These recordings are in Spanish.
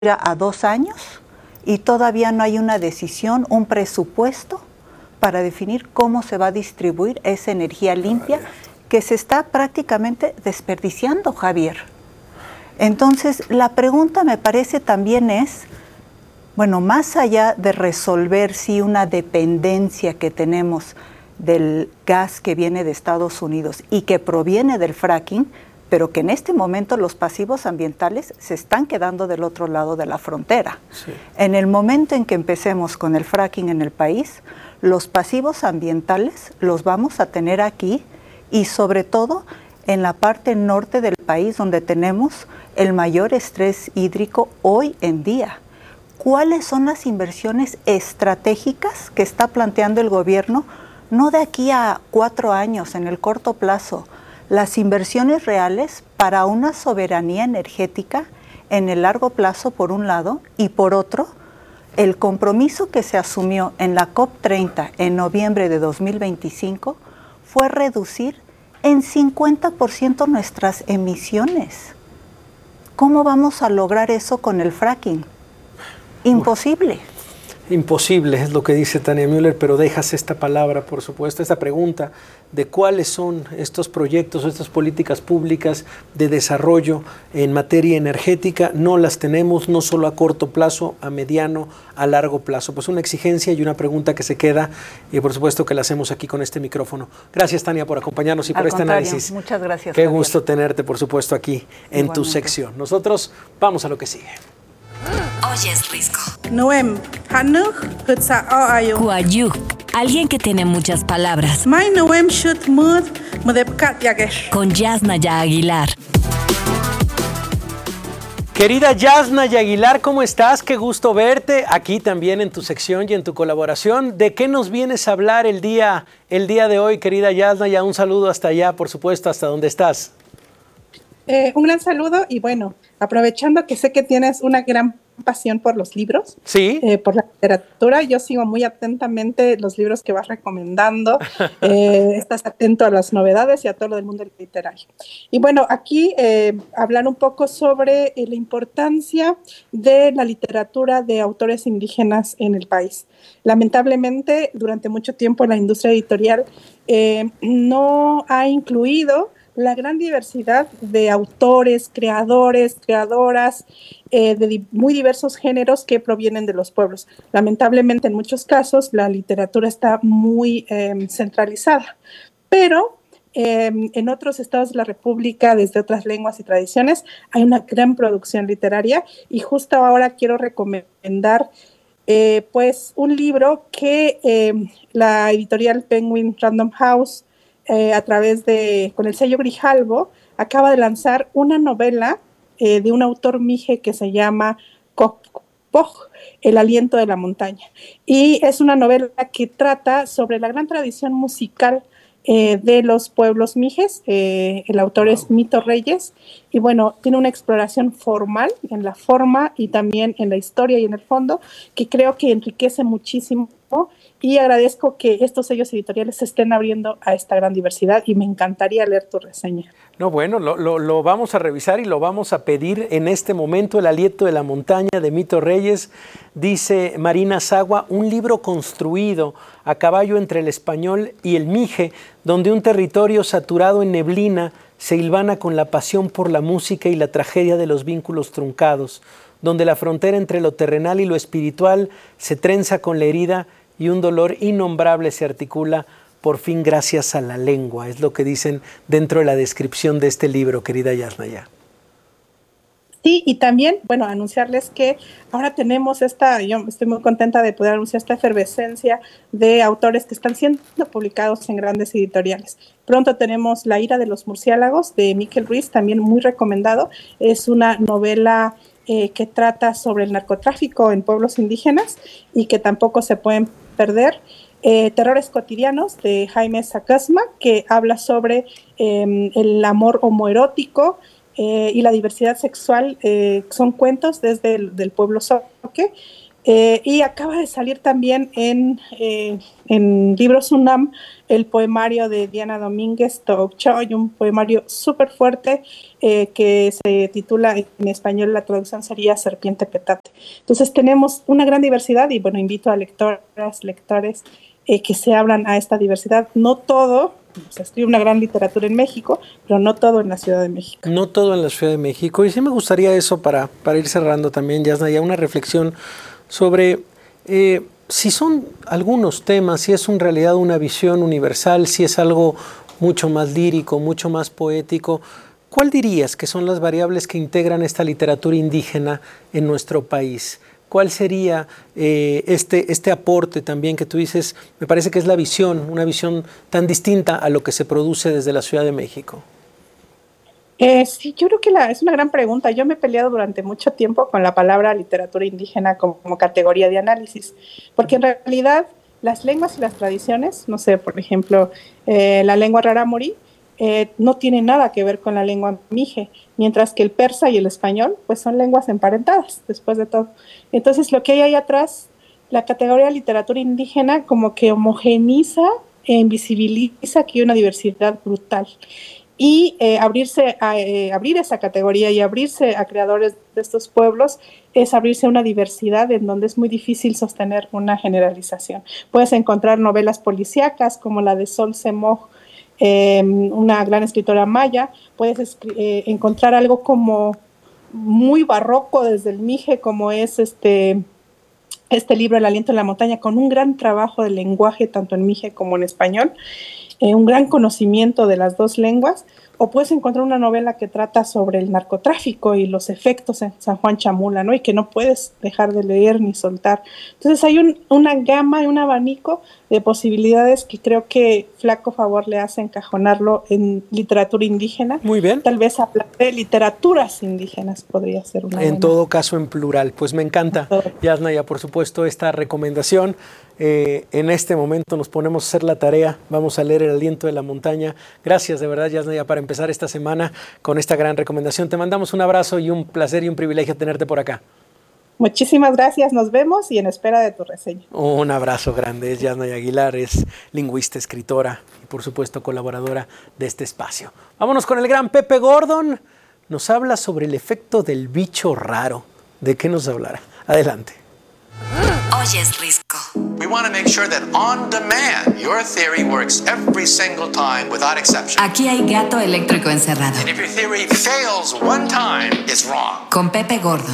a 2 años y todavía no hay una decisión, un presupuesto para definir cómo se va a distribuir esa energía limpia que se está prácticamente desperdiciando, Javier. Entonces, la pregunta me parece también es, bueno, más allá de resolver si una dependencia que tenemos del gas que viene de Estados Unidos y que proviene del fracking, pero que en este momento los pasivos ambientales se están quedando del otro lado de la frontera. Sí. En el momento en que empecemos con el fracking en el país, los pasivos ambientales los vamos a tener aquí y sobre todo en la parte norte del país donde tenemos el mayor estrés hídrico hoy en día. ¿Cuáles son las inversiones estratégicas que está planteando el gobierno? No de aquí a 4 años, en el corto plazo. Las inversiones reales para una soberanía energética en el largo plazo, por un lado, y por otro, el compromiso que se asumió en la COP30 en noviembre de 2025 fue reducir en 50% nuestras emisiones. ¿Cómo vamos a lograr eso con el fracking? Imposible. Imposible, es lo que dice Tania Müller, pero dejas esta palabra, por supuesto, esta pregunta de cuáles son estos proyectos o estas políticas públicas de desarrollo en materia energética. No las tenemos, no solo a corto plazo, a mediano, a largo plazo. Pues una exigencia y una pregunta que se queda y por supuesto que la hacemos aquí con este micrófono. Gracias, Tania, por acompañarnos y por este análisis. Muchas gracias. Qué gusto tenerte, por supuesto, aquí en tu sección. Nosotros vamos a lo que sigue. Oyes Risco. Noem, Hanuk, Kuayuk, alguien que tiene muchas palabras. My Noem Shut Mud, Mudepkat Yagesh. Con Yasnaya Aguilar. Querida Yasnaya Aguilar, ¿cómo estás? Qué gusto verte aquí también en tu sección y en tu colaboración. ¿De qué nos vienes a hablar el día de hoy, querida Yasnaya? Un saludo hasta allá, por supuesto, hasta donde estás. Un gran saludo y bueno, aprovechando que sé que tienes una gran pasión por los libros, sí, por la literatura, yo sigo muy atentamente los libros que vas recomendando, estás atento a las novedades y a todo lo del mundo literario. Y bueno, aquí hablar un poco sobre la importancia de la literatura de autores indígenas en el país. Lamentablemente, durante mucho tiempo la industria editorial no ha incluido la gran diversidad de autores, creadores, creadoras de muy diversos géneros que provienen de los pueblos. Lamentablemente, en muchos casos, la literatura está muy centralizada, pero en otros estados de la República, desde otras lenguas y tradiciones, hay una gran producción literaria y justo ahora quiero recomendar pues un libro que la editorial Penguin Random House a través con el sello Grijalbo, acaba de lanzar una novela de un autor mije que se llama Kokpoj, El aliento de la montaña. Y es una novela que trata sobre la gran tradición musical de los pueblos mijes. El autor es Mito Reyes. Y bueno, tiene una exploración formal en la forma y también en la historia y en el fondo, que creo que enriquece muchísimo. Y agradezco que estos sellos editoriales se estén abriendo a esta gran diversidad y me encantaría leer tu reseña. No, bueno, lo vamos a revisar y lo vamos a pedir en este momento. El aliento de la montaña de Mito Reyes, dice Marina Sagua, un libro construido a caballo entre el español y el mije, donde un territorio saturado en neblina se hilvana con la pasión por la música y la tragedia de los vínculos truncados, donde la frontera entre lo terrenal y lo espiritual se trenza con la herida y un dolor innombrable se articula por fin gracias a la lengua. Es lo que dicen dentro de la descripción de este libro, querida Yasnaya. Sí, y también, bueno, anunciarles que ahora tenemos yo estoy muy contenta de poder anunciar esta efervescencia de autores que están siendo publicados en grandes editoriales. Pronto tenemos La ira de los murciélagos, de Miquel Ruiz, también muy recomendado. Es una novela que trata sobre el narcotráfico en pueblos indígenas y que tampoco se pueden perder. Terrores cotidianos, de Jaime Sacasma, que habla sobre el amor homoerótico y la diversidad sexual. Son cuentos desde el pueblo Soque. Y acaba de salir también en Libros UNAM el poemario de Diana Domínguez Toc Choy, un poemario súper fuerte que se titula en español, la traducción sería Serpiente Petate. Entonces tenemos una gran diversidad y bueno, invito a lectoras, lectores que se abran a esta diversidad. No todo, se escribe una gran literatura en México, pero no todo en la Ciudad de México. No todo en la Ciudad de México. Y sí me gustaría eso para ir cerrando también, Yasnaya, una reflexión sobre si son algunos temas, si es en realidad una visión universal, si es algo mucho más lírico, mucho más poético. ¿Cuál dirías que son las variables que integran esta literatura indígena en nuestro país? ¿Cuál sería este aporte también que tú dices? Me parece que es la visión, una visión tan distinta a lo que se produce desde la Ciudad de México. Sí, yo creo que es una gran pregunta. Yo me he peleado durante mucho tiempo con la palabra literatura indígena como categoría de análisis, porque en realidad las lenguas y las tradiciones, no sé, por ejemplo, la lengua rarámuri no tiene nada que ver con la lengua mije, mientras que el persa y el español pues son lenguas emparentadas, después de todo. Entonces lo que hay ahí atrás, la categoría de literatura indígena como que homogeniza e invisibiliza que hay una diversidad brutal. Y abrir esa categoría y abrirse a creadores de estos pueblos es abrirse a una diversidad en donde es muy difícil sostener una generalización. Puedes encontrar novelas policíacas como la de Sol Semoj, una gran escritora maya. Puedes encontrar algo como muy barroco desde el mije, como es este libro El aliento en la montaña, con un gran trabajo de lenguaje tanto en mije como en español. Un gran conocimiento de las dos lenguas, o puedes encontrar una novela que trata sobre el narcotráfico y los efectos en San Juan Chamula, ¿no? Y que no puedes dejar de leer ni soltar. Entonces hay una gama y un abanico de posibilidades que creo que flaco favor le hace encajonarlo en literatura indígena. Muy bien. Tal vez hablar de literaturas indígenas podría ser una En todo caso, en plural. Pues me encanta, Yasnaya, por supuesto, esta recomendación. En este momento nos ponemos a hacer la tarea, vamos a leer El aliento de la montaña. Gracias de verdad, Yasnaya, para empezar esta semana con esta gran recomendación. Te mandamos un abrazo y un placer y un privilegio tenerte por acá. Muchísimas gracias, nos vemos y en espera de tu reseña. Un abrazo grande, es Yasnaya Aguilar, es lingüista, escritora y por supuesto colaboradora de este espacio. Vámonos con el gran Pepe Gordon, nos habla sobre el efecto del bicho raro. ¿De qué nos hablará? Adelante. Oyes Risco. We want to make sure that on demand your theory works every single time without exception. Aquí hay gato eléctrico encerrado. And if your theory fails one time, it's wrong. Con Pepe Gordon.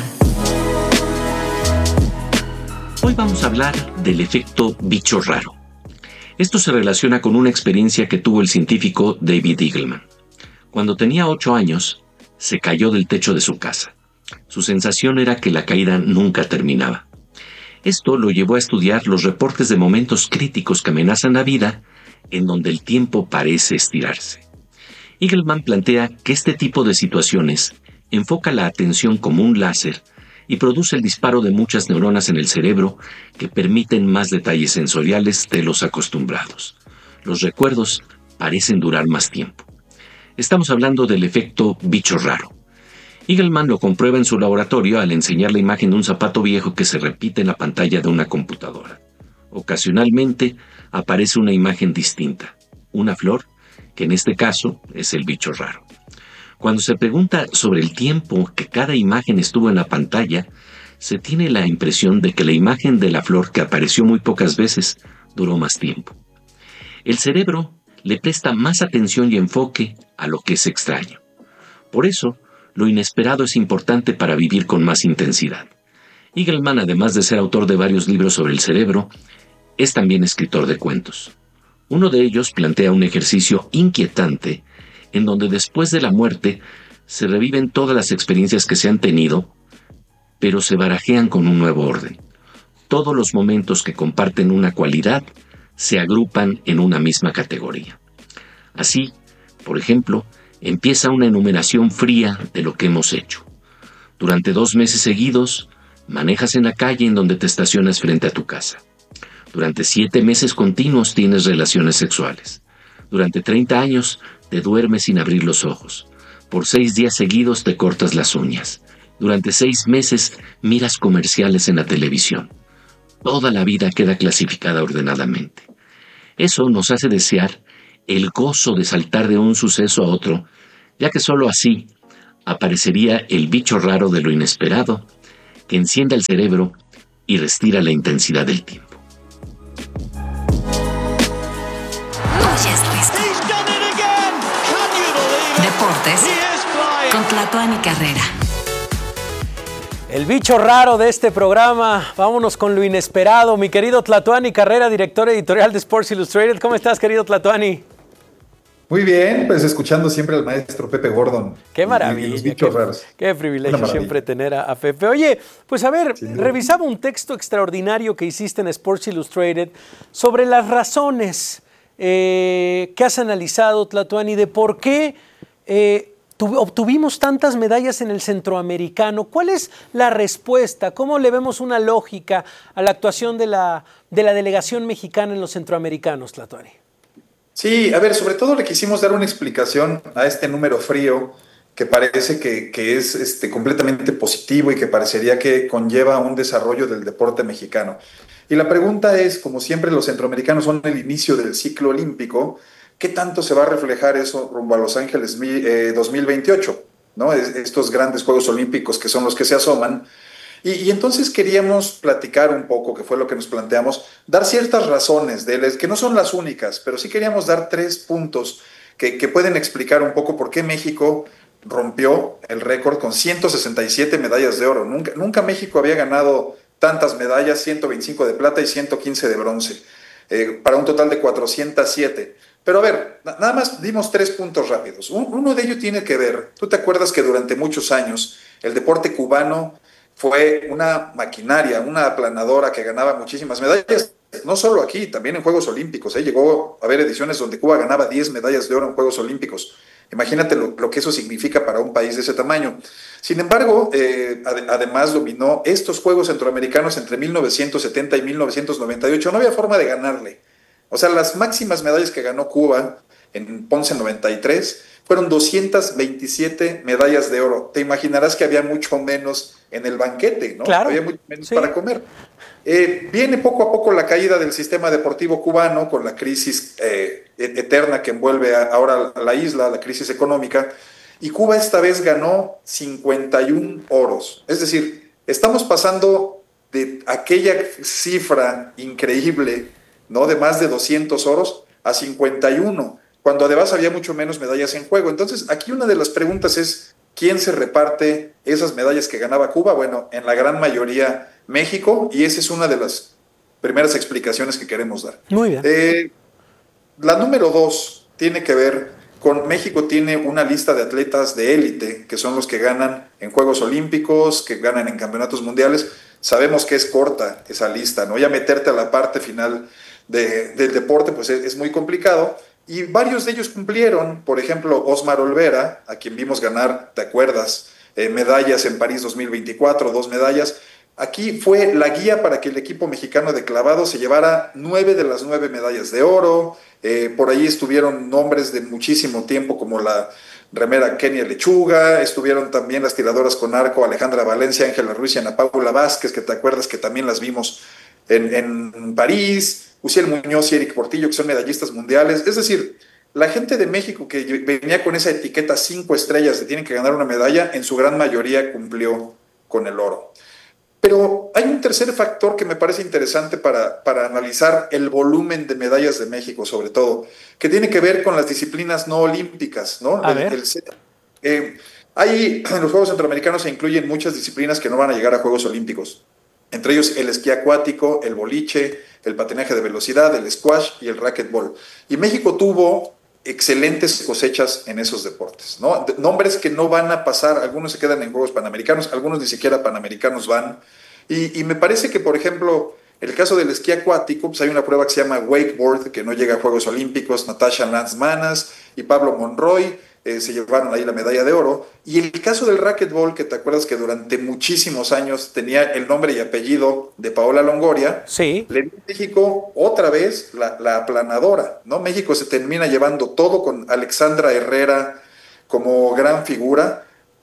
Hoy vamos a hablar del efecto bicho raro. Esto se relaciona con una experiencia que tuvo el científico David Eagleman. Cuando tenía 8 años, se cayó del techo de su casa. Su sensación era que la caída nunca terminaba. Esto lo llevó a estudiar los reportes de momentos críticos que amenazan la vida, en donde el tiempo parece estirarse. Eagleman plantea que este tipo de situaciones enfoca la atención como un láser y produce el disparo de muchas neuronas en el cerebro que permiten más detalles sensoriales de los acostumbrados. Los recuerdos parecen durar más tiempo. Estamos hablando del efecto bicho raro. Eagleman lo comprueba en su laboratorio al enseñar la imagen de un zapato viejo que se repite en la pantalla de una computadora. Ocasionalmente aparece una imagen distinta, una flor, que en este caso es el bicho raro. Cuando se pregunta sobre el tiempo que cada imagen estuvo en la pantalla, se tiene la impresión de que la imagen de la flor, que apareció muy pocas veces, duró más tiempo. El cerebro le presta más atención y enfoque a lo que es extraño. Por eso, lo inesperado es importante para vivir con más intensidad. Eagleman, además de ser autor de varios libros sobre el cerebro, es también escritor de cuentos. Uno de ellos plantea un ejercicio inquietante en donde después de la muerte se reviven todas las experiencias que se han tenido, pero se barajean con un nuevo orden. Todos los momentos que comparten una cualidad se agrupan en una misma categoría. Así, por ejemplo, empieza una enumeración fría de lo que hemos hecho. Durante 2 meses seguidos, manejas en la calle en donde te estacionas frente a tu casa. Durante 7 meses continuos tienes relaciones sexuales. Durante 30 años te duermes sin abrir los ojos. Por 6 días seguidos te cortas las uñas. Durante 6 meses miras comerciales en la televisión. toda la vida queda clasificada ordenadamente. Eso nos hace desear el gozo de saltar de un suceso a otro, ya que sólo así aparecería el bicho raro de lo inesperado, que encienda el cerebro y restira la intensidad del tiempo. Ya es listo. Deportes con Tlatuani Carrera. El bicho raro de este programa. Vámonos con lo inesperado. Mi querido Tlatuani Carrera, director editorial de Sports Illustrated. ¿Cómo estás, querido Tlatuani? Muy bien, pues escuchando siempre al maestro Pepe Gordon. Qué maravilla. Y los bichos raros. Qué privilegio siempre tener a Pepe. Oye, pues a ver, revisaba un texto extraordinario que hiciste en Sports Illustrated sobre las razones que has analizado, Tlatuani, de por qué obtuvimos tantas medallas en el centroamericano. ¿Cuál es la respuesta? ¿Cómo le vemos una lógica a la actuación de la delegación mexicana en los centroamericanos, Tlatuani? Sí, a ver, sobre todo le quisimos dar una explicación a este número frío que parece que es completamente positivo y que parecería que conlleva un desarrollo del deporte mexicano. Y la pregunta es, como siempre los centroamericanos son el inicio del ciclo olímpico, ¿qué tanto se va a reflejar eso rumbo a Los Ángeles 2028? ¿No? Estos grandes Juegos Olímpicos que son los que se asoman. Y entonces queríamos platicar un poco, que fue lo que nos planteamos, dar ciertas razones que no son las únicas, pero sí queríamos dar 3 puntos que pueden explicar un poco por qué México rompió el récord con 167 medallas de oro. Nunca México había ganado tantas medallas, 125 de plata y 115 de bronce, para un total de 407. Pero a ver, nada más dimos 3 puntos rápidos. Uno de ellos tiene que ver, tú te acuerdas que durante muchos años el deporte cubano fue una maquinaria, una aplanadora que ganaba muchísimas medallas, no solo aquí, también en Juegos Olímpicos. Llegó a haber ediciones donde Cuba ganaba 10 medallas de oro en Juegos Olímpicos. Imagínate lo que eso significa para un país de ese tamaño. Sin embargo, además dominó estos Juegos Centroamericanos entre 1970 y 1998. No había forma de ganarle. O sea, las máximas medallas que ganó Cuba en Ponce 93 fueron 227 medallas de oro. Te imaginarás que había mucho menos en el banquete, ¿no? Claro, había mucho menos para comer. Viene poco a poco la caída del sistema deportivo cubano con la crisis eterna que envuelve ahora a la isla, la crisis económica, y Cuba esta vez ganó 51 oros. Es decir, estamos pasando de aquella cifra increíble, ¿no?, de más de 200 oros a 51, cuando además había mucho menos medallas en juego. Entonces, aquí una de las preguntas es, ¿quién se reparte esas medallas que ganaba Cuba? Bueno, en la gran mayoría México, y esa es una de las primeras explicaciones que queremos dar. Muy bien. La número 2 tiene que ver con México. Tiene una lista de atletas de élite, que son los que ganan en Juegos Olímpicos, que ganan en campeonatos mundiales. Sabemos que es corta esa lista, ¿no? Ya meterte a la parte final del deporte, pues es muy complicado. Y varios de ellos cumplieron. Por ejemplo, Osmar Olvera, a quien vimos ganar, ¿te acuerdas?, medallas en París 2024, 2 medallas. Aquí fue la guía para que el equipo mexicano de clavado se llevara 9 de las 9 medallas de oro. Por ahí estuvieron nombres de muchísimo tiempo como la remera Kenia Lechuga, estuvieron también las tiradoras con arco Alejandra Valencia, Ángela Ruiz y Ana Paula Vázquez, que te acuerdas que también las vimos en París. Uciel Muñoz y Eric Portillo, que son medallistas mundiales. Es decir, la gente de México que venía con esa etiqueta 5 estrellas de tienen que ganar una medalla, en su gran mayoría cumplió con el oro. Pero hay un tercer factor que me parece interesante para analizar el volumen de medallas de México, sobre todo, que tiene que ver con las disciplinas no olímpicas, ¿no? En los Juegos Centroamericanos se incluyen muchas disciplinas que no van a llegar a Juegos Olímpicos. Entre ellos el esquí acuático, el boliche, el patinaje de velocidad, el squash y el racquetball. Y México tuvo excelentes cosechas en esos deportes, ¿no? Nombres que no van a pasar, algunos se quedan en Juegos Panamericanos, algunos ni siquiera Panamericanos van. Y me parece que, por ejemplo, el caso del esquí acuático, pues hay una prueba que se llama wakeboard, que no llega a Juegos Olímpicos. Natasha Lance-Manas y Pablo Monroy se llevaron ahí la medalla de oro. Y el caso del racquetball, que te acuerdas que durante muchísimos años tenía el nombre y apellido de Paola Longoria, sí, le dio a México otra vez la aplanadora, ¿no? México se termina llevando todo con Alexandra Herrera como gran figura.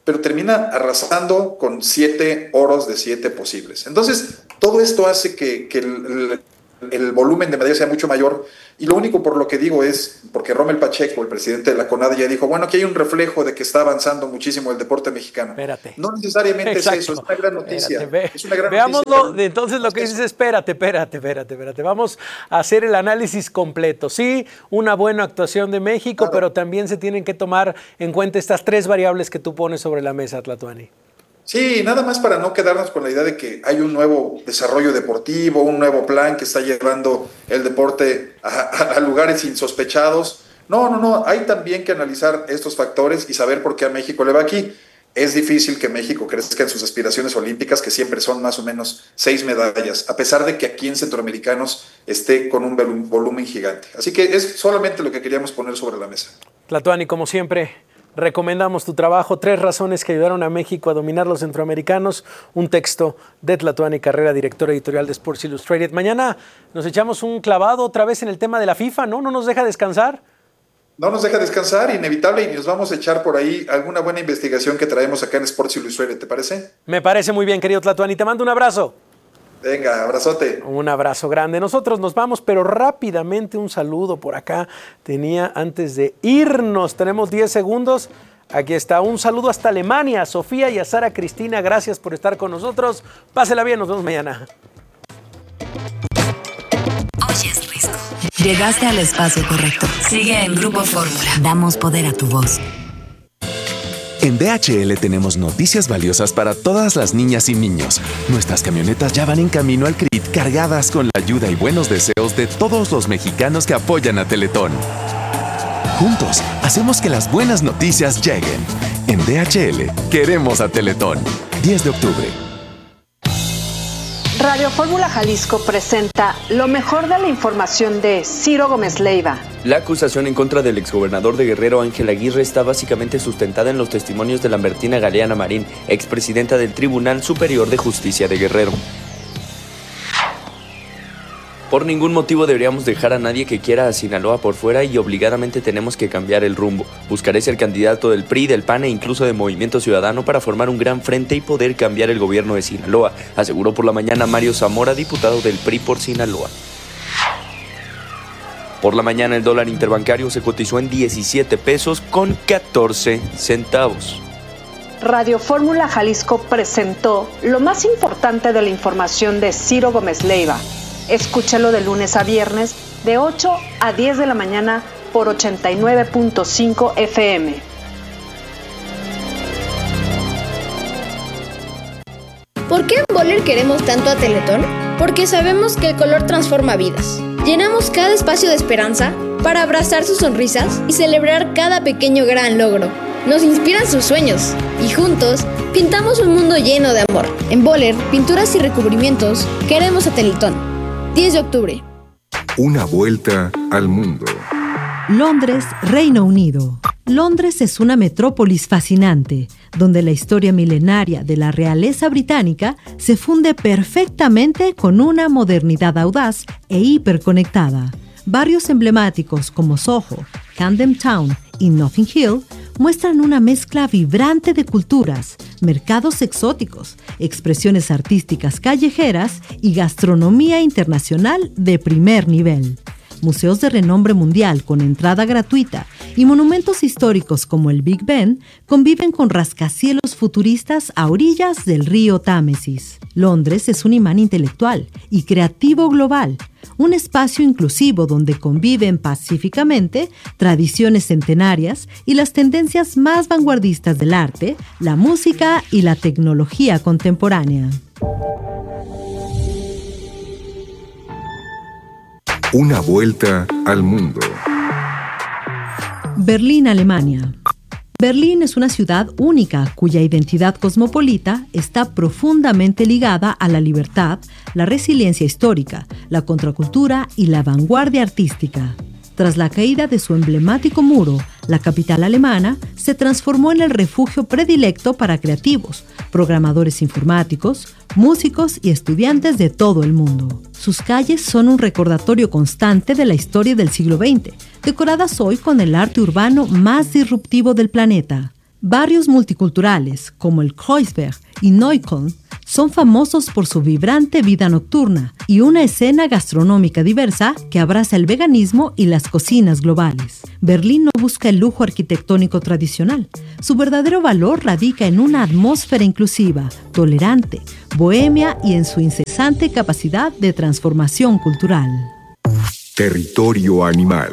pero termina arrasando con 7 oros de 7 posibles. Entonces, todo esto hace que el volumen de medalla sea mucho mayor, y lo único por lo que digo es, porque Rommel Pacheco, el presidente de la CONADE, ya dijo, bueno, aquí hay un reflejo de que está avanzando muchísimo el deporte mexicano. Espérate. No necesariamente Exacto. es eso, es una gran noticia. Es una gran Veámoslo, noticia. entonces lo que dices, espérate. Vamos a hacer el análisis completo. Sí, una buena actuación de México, claro, pero también se tienen que tomar en cuenta estas 3 variables que tú pones sobre la mesa, Tlatuani. Sí, nada más para no quedarnos con la idea de que hay un nuevo desarrollo deportivo, un nuevo plan que está llevando el deporte a lugares insospechados. No, hay también que analizar estos factores y saber por qué a México le va aquí. Es difícil que México crezca en sus aspiraciones olímpicas, que siempre son más o menos 6 medallas, a pesar de que aquí en Centroamericanos esté con un volumen gigante. Así que es solamente lo que queríamos poner sobre la mesa. Tlatuani, como siempre, recomendamos tu trabajo, 3 razones que ayudaron a México a dominar los centroamericanos, un texto de Tlatuani Carrera, directora editorial de Sports Illustrated. Mañana nos echamos un clavado otra vez en el tema de la FIFA, ¿no? ¿No nos deja descansar? No nos deja descansar, inevitable, y nos vamos a echar por ahí alguna buena investigación que traemos acá en Sports Illustrated, ¿te parece? Me parece muy bien, querido Tlatuani, te mando un abrazo. Venga, abrazote. Un abrazo grande. Nosotros nos vamos, pero rápidamente un saludo por acá. Tenía antes de irnos, tenemos 10 segundos. Aquí está, un saludo hasta Alemania, a Sofía y a Sara Cristina. Gracias por estar con nosotros. Pásela bien, nos vemos mañana. Oye, es Risco. Llegaste al espacio correcto. Sigue en Grupo Fórmula. Damos poder a tu voz. En DHL tenemos noticias valiosas para todas las niñas y niños. Nuestras camionetas ya van en camino al CRIT cargadas con la ayuda y buenos deseos de todos los mexicanos que apoyan a Teletón. Juntos, hacemos que las buenas noticias lleguen. En DHL, queremos a Teletón. 10 de octubre. Radio Fórmula Jalisco presenta lo mejor de la información de Ciro Gómez Leiva. La acusación en contra del exgobernador de Guerrero, Ángel Aguirre, está básicamente sustentada en los testimonios de Lambertina Galeana Marín, expresidenta del Tribunal Superior de Justicia de Guerrero. Por ningún motivo deberíamos dejar a nadie que quiera a Sinaloa por fuera y obligadamente tenemos que cambiar el rumbo. Buscaré ser candidato del PRI, del PAN e incluso de Movimiento Ciudadano para formar un gran frente y poder cambiar el gobierno de Sinaloa, aseguró por la mañana Mario Zamora, diputado del PRI por Sinaloa. Por la mañana el dólar interbancario se cotizó en 17 pesos con 14 centavos. Radio Fórmula Jalisco presentó lo más importante de la información de Ciro Gómez Leiva. Escúchalo de lunes a viernes de 8 a 10 de la mañana por 89.5 FM. ¿Por qué en Boller queremos tanto a Teletón? Porque sabemos que el color transforma vidas. Llenamos cada espacio de esperanza para abrazar sus sonrisas y celebrar cada pequeño gran logro. Nos inspiran sus sueños y juntos pintamos un mundo lleno de amor. En Boller, pinturas y recubrimientos, queremos a Teletón. 10 de octubre. Una vuelta al mundo. Londres, Reino Unido. Londres es una metrópolis fascinante, donde la historia milenaria de la realeza británica se funde perfectamente con una modernidad audaz e hiperconectada. Barrios emblemáticos como Soho, Camden Town y Notting Hill muestran una mezcla vibrante de culturas, mercados exóticos, expresiones artísticas callejeras y gastronomía internacional de primer nivel. Museos de renombre mundial con entrada gratuita y monumentos históricos como el Big Ben conviven con rascacielos futuristas a orillas del río Támesis. Londres es un imán intelectual y creativo global, un espacio inclusivo donde conviven pacíficamente tradiciones centenarias y las tendencias más vanguardistas del arte, la música y la tecnología contemporánea. Una vuelta al mundo. Berlín, Alemania. Berlín es una ciudad única cuya identidad cosmopolita está profundamente ligada a la libertad, la resiliencia histórica, la contracultura y la vanguardia artística. Tras la caída de su emblemático muro, la capital alemana se transformó en el refugio predilecto para creativos, programadores informáticos, músicos y estudiantes de todo el mundo. Sus calles son un recordatorio constante de la historia del siglo XX, decoradas hoy con el arte urbano más disruptivo del planeta. Barrios multiculturales como el Kreuzberg y Neukölln son famosos por su vibrante vida nocturna y una escena gastronómica diversa que abraza el veganismo y las cocinas globales. Berlín no busca el lujo arquitectónico tradicional. Su verdadero valor radica en una atmósfera inclusiva, tolerante, bohemia y en su incesante capacidad de transformación cultural. Territorio animal.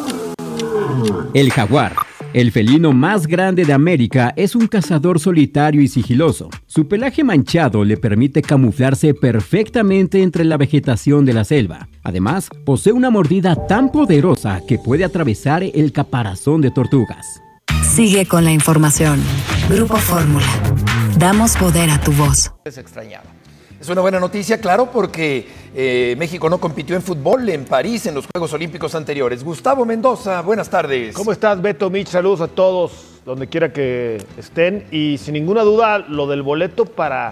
El jaguar, el felino más grande de América, es un cazador solitario y sigiloso. Su pelaje manchado le permite camuflarse perfectamente entre la vegetación de la selva. Además, posee una mordida tan poderosa que puede atravesar el caparazón de tortugas. Sigue con la información. Grupo Fórmula. Damos poder a tu voz. Se extrañaba. Es una buena noticia, claro, porque México no compitió en fútbol en París en los Juegos Olímpicos anteriores. Gustavo Mendoza, buenas tardes. ¿Cómo estás, Beto, Mitch? Saludos a todos, donde quiera que estén. Y sin ninguna duda, lo del boleto para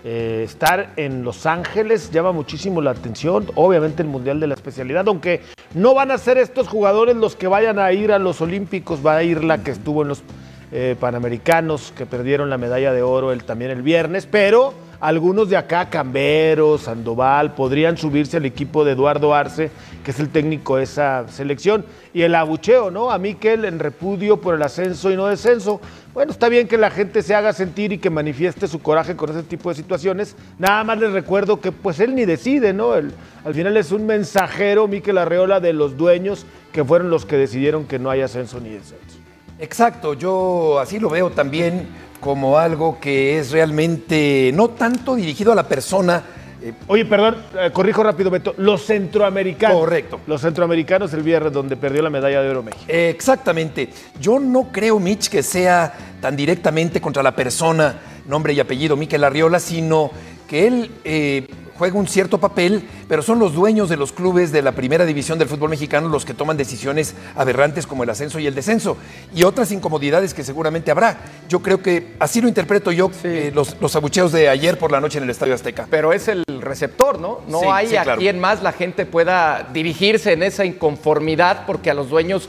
estar en Los Ángeles llama muchísimo la atención. Obviamente el Mundial de la Especialidad, aunque no van a ser estos jugadores los que vayan a ir a los Olímpicos, va a ir la que estuvo en los Panamericanos, que perdieron la medalla de oro también el viernes, pero algunos de acá, Cambero, Sandoval, podrían subirse al equipo de Eduardo Arce, que es el técnico de esa selección. Y el abucheo, ¿no? A Mikel en repudio por el ascenso y no descenso. Bueno, está bien que la gente se haga sentir y que manifieste su coraje con ese tipo de situaciones. Nada más les recuerdo que pues él ni decide, ¿no? Al final es un mensajero, Mikel Arreola, de los dueños, que fueron los que decidieron que no hay ascenso ni descenso. Exacto, yo así lo veo también, como algo que es realmente no tanto dirigido a la persona. Oye, perdón, corrijo rápido, Beto, los centroamericanos. Correcto. Los centroamericanos el viernes, donde perdió la medalla de oro México. Exactamente. Yo no creo, Mitch, que sea tan directamente contra la persona, nombre y apellido, Mikel Arreola, sino que él juega un cierto papel, pero son los dueños de los clubes de la primera división del fútbol mexicano los que toman decisiones aberrantes como el ascenso y el descenso y otras incomodidades que seguramente habrá. Yo creo que así lo interpreto yo, los abucheos de ayer por la noche en el Estadio Azteca. Pero es el receptor, ¿no? No hay a quien más la gente pueda dirigirse en esa inconformidad, porque a los dueños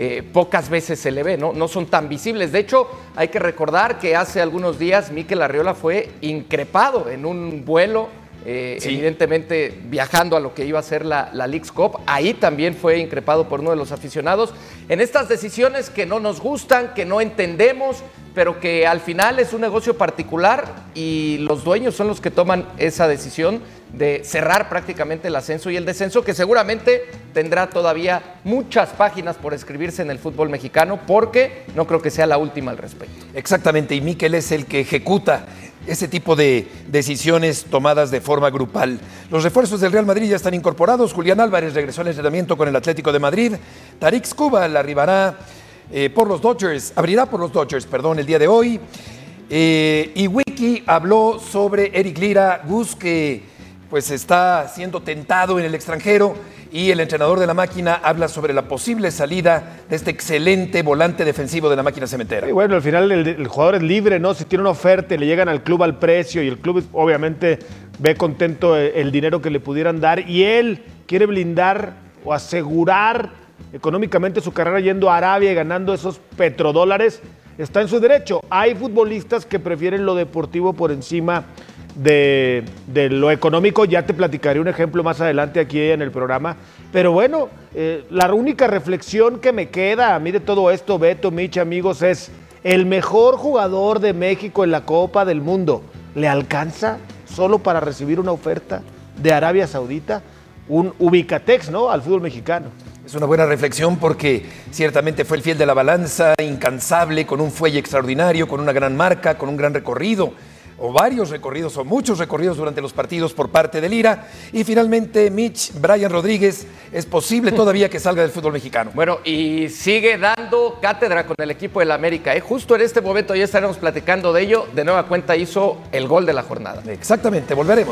pocas veces se le ve, ¿no? No son tan visibles. De hecho, hay que recordar que hace algunos días Mikel Arreola fue increpado en un vuelo, evidentemente viajando a lo que iba a ser la Leagues Cup. Ahí también fue increpado por uno de los aficionados en estas decisiones que no nos gustan, que no entendemos, pero que al final es un negocio particular y los dueños son los que toman esa decisión de cerrar prácticamente el ascenso y el descenso, que seguramente tendrá todavía muchas páginas por escribirse en el fútbol mexicano, porque no creo que sea la última al respecto. Exactamente, y Mikel es el que ejecuta ese tipo de decisiones tomadas de forma grupal. Los refuerzos del Real Madrid ya están incorporados. Julián Álvarez regresó al entrenamiento con el Atlético de Madrid. Tarik Skubal abrirá por los Dodgers el día de hoy. Y Wiki habló sobre Eric Lira, Gus, que pues está siendo tentado en el extranjero, y el entrenador de la máquina habla sobre la posible salida de este excelente volante defensivo de la máquina cementera. Y bueno, al final el jugador es libre, ¿no? Si tiene una oferta y le llegan al club al precio, y el club obviamente ve contento el dinero que le pudieran dar, y él quiere blindar o asegurar económicamente su carrera yendo a Arabia y ganando esos petrodólares, está en su derecho. Hay futbolistas que prefieren lo deportivo por encima de lo económico. Ya te platicaré un ejemplo más adelante aquí en el programa, pero bueno, la única reflexión que me queda a mí de todo esto, Beto, Mitch, amigos, es: el mejor jugador de México en la Copa del Mundo, ¿le alcanza solo para recibir una oferta de Arabia Saudita? Un ubicatex, ¿no?, al fútbol mexicano. Es una buena reflexión, porque ciertamente fue el fiel de la balanza, incansable, con un fuelle extraordinario, con una gran marca, con un gran recorrido, o varios recorridos, o muchos recorridos durante los partidos por parte de Lira. Y finalmente, Mitch, Brian Rodríguez, es posible todavía que salga del fútbol mexicano. Bueno, y sigue dando cátedra con el equipo del América, ¿eh? Justo en este momento ya estaremos platicando de ello. De nueva cuenta hizo el gol de la jornada. Exactamente, volveremos.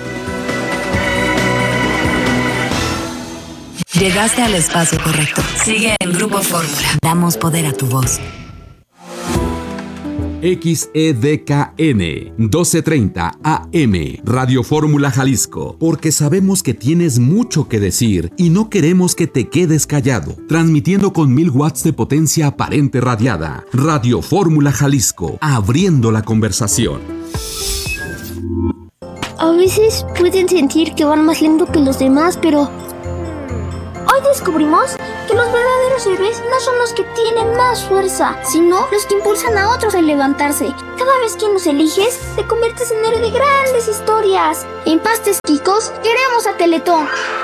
Llegaste al espacio correcto. Sigue en Grupo Fórmula. Damos poder a tu voz. XEDKM 12:30 AM, Radio Fórmula Jalisco, porque sabemos que tienes mucho que decir y no queremos que te quedes callado. Transmitiendo con 1000 watts de potencia aparente radiada. Radio Fórmula Jalisco, abriendo la conversación. A veces pueden sentir que van más lento que los demás, pero hoy descubrimos que los verdaderos héroes no son los que tienen más fuerza, sino los que impulsan a otros a levantarse. Cada vez que nos eliges, te conviertes en héroe de grandes historias. En Pastes Quicos, queremos a Teletón.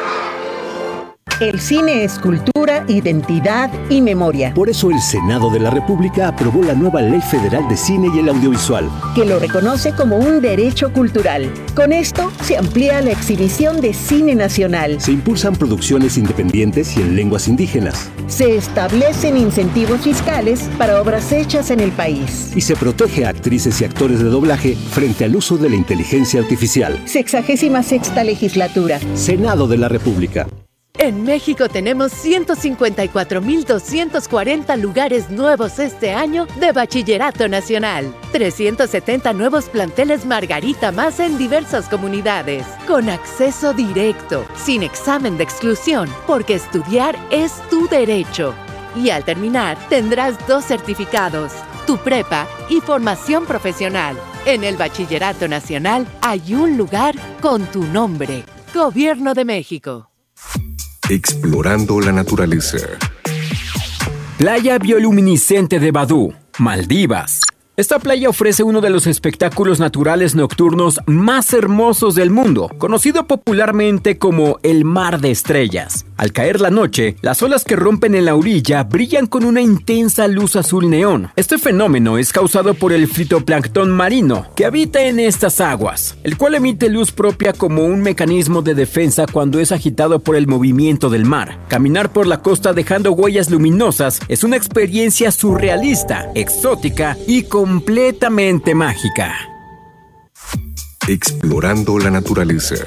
El cine es cultura, identidad y memoria. Por eso el Senado de la República aprobó la nueva Ley Federal de Cine y el Audiovisual, que lo reconoce como un derecho cultural. Con esto se amplía la exhibición de cine nacional. Se impulsan producciones independientes y en lenguas indígenas. Se establecen incentivos fiscales para obras hechas en el país. Y se protege a actrices y actores de doblaje frente al uso de la inteligencia artificial. 66ª legislatura. Senado de la República. En México tenemos 154,240 lugares nuevos este año de Bachillerato Nacional. 370 nuevos planteles Margarita Más en diversas comunidades, con acceso directo, sin examen de exclusión, porque estudiar es tu derecho. Y al terminar, tendrás 2 certificados, tu prepa y formación profesional. En el Bachillerato Nacional hay un lugar con tu nombre. Gobierno de México. Explorando la naturaleza. Playa bioluminiscente de Badú, Maldivas. Esta playa ofrece uno de los espectáculos naturales nocturnos más hermosos del mundo, conocido popularmente como el Mar de Estrellas. Al caer la noche, las olas que rompen en la orilla brillan con una intensa luz azul neón. Este fenómeno es causado por el fitoplancton marino, que habita en estas aguas, el cual emite luz propia como un mecanismo de defensa cuando es agitado por el movimiento del mar. Caminar por la costa dejando huellas luminosas es una experiencia surrealista, exótica y completamente mágica. Explorando la naturaleza.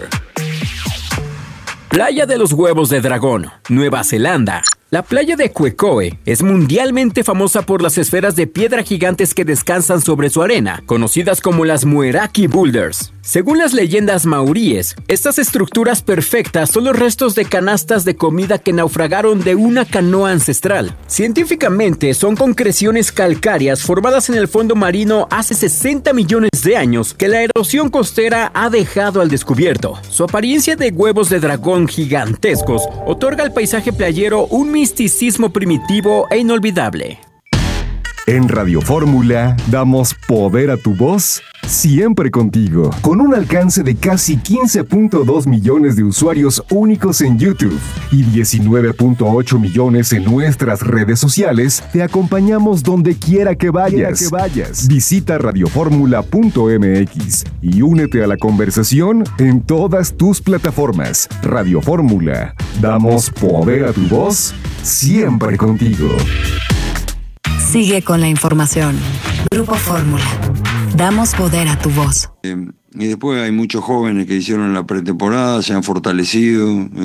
Playa de los Huevos de Dragón, Nueva Zelanda. La playa de Quecoe es mundialmente famosa por las esferas de piedra gigantes que descansan sobre su arena, conocidas como las Mueraki Boulders. Según las leyendas maoríes, estas estructuras perfectas son los restos de canastas de comida que naufragaron de una canoa ancestral. Científicamente, son concreciones calcáreas formadas en el fondo marino hace 60 millones de años que la erosión costera ha dejado al descubierto. Su apariencia de huevos de dragón gigantescos otorga al paisaje playero un misticismo primitivo e inolvidable. En Radio Fórmula damos poder a tu voz, siempre contigo. Con un alcance de casi 15.2 millones de usuarios únicos en YouTube y 19.8 millones en nuestras redes sociales, te acompañamos donde quiera que vayas. Visita radioformula.mx y únete a la conversación en todas tus plataformas. Radio Fórmula, damos poder a tu voz, siempre contigo. Sigue con la información. Grupo Fórmula. Damos poder a tu voz. Y después hay muchos jóvenes que hicieron la pretemporada, se han fortalecido,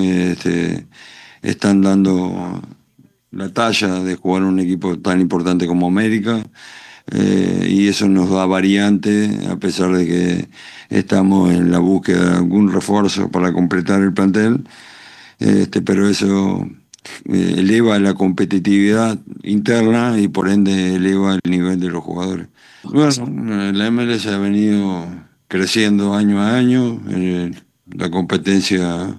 están dando la talla de jugar un equipo tan importante como América, y eso nos da variante, a pesar de que estamos en la búsqueda de algún refuerzo para completar el plantel, pero eso eleva la competitividad interna y por ende eleva el nivel de los jugadores. Bueno, la MLS ha venido creciendo año a año, la competencia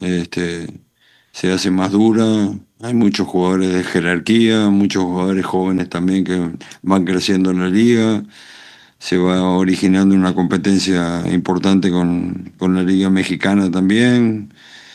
se hace más dura, hay muchos jugadores de jerarquía, muchos jugadores jóvenes también que van creciendo en la liga, se va originando una competencia importante con la liga mexicana también.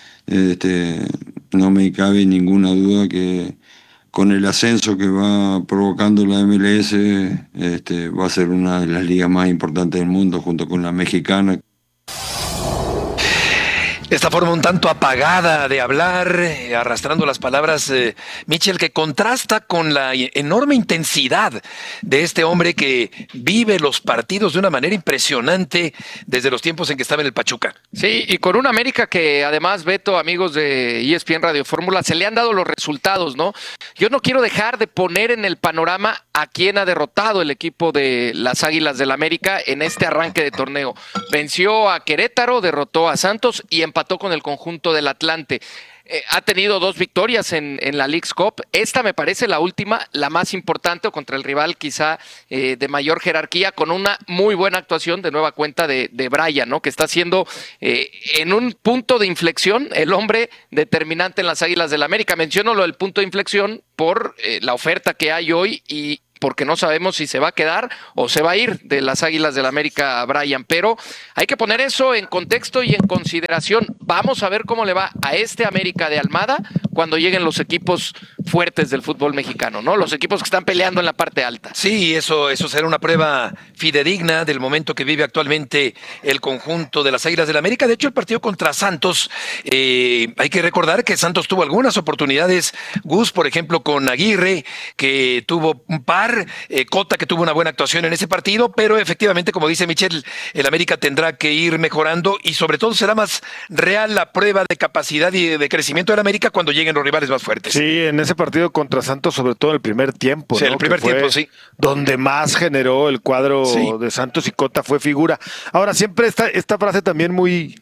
No me cabe ninguna duda que con el ascenso que va provocando la MLS, va a ser una de las ligas más importantes del mundo junto con la mexicana. Esta forma un tanto apagada de hablar, arrastrando las palabras, Michel, que contrasta con la enorme intensidad de este hombre que vive los partidos de una manera impresionante desde los tiempos en que estaba en el Pachuca. Sí, y con un América que además, Beto, amigos de ESPN Radio Fórmula, se le han dado los resultados, ¿no? Yo no quiero dejar de poner en el panorama a quién ha derrotado el equipo de las Águilas del América en este arranque de torneo. Venció a Querétaro, derrotó a Santos y empató con el conjunto del Atlante. Ha tenido 2 victorias en la Leagues Cup. Esta me parece la última, la más importante, o contra el rival quizá de mayor jerarquía, con una muy buena actuación de nueva cuenta de Brian, ¿no? Que está siendo en un punto de inflexión el hombre determinante en las Águilas del América. Menciono lo del punto de inflexión por la oferta que hay hoy y porque no sabemos si se va a quedar o se va a ir de las Águilas del América a Brian, pero hay que poner eso en contexto y en consideración. Vamos a ver cómo le va a este América de Almada cuando lleguen los equipos fuertes del fútbol mexicano, ¿no? Los equipos que están peleando en la parte alta. Sí, eso será una prueba fidedigna del momento que vive actualmente el conjunto de las Águilas del América. De hecho, el partido contra Santos, hay que recordar que Santos tuvo algunas oportunidades, Gus, por ejemplo, con Aguirre, que tuvo un par, Cota, que tuvo una buena actuación en ese partido, pero efectivamente, como dice Michel, el América tendrá que ir mejorando y sobre todo será más real la prueba de capacidad y de crecimiento del América cuando lleguen los rivales más fuertes. Sí, en ese partido contra Santos, sobre todo en el primer tiempo. Sí, ¿no? el primer tiempo, sí. Donde más generó el cuadro de Santos y Cota fue figura. Ahora, siempre esta frase también muy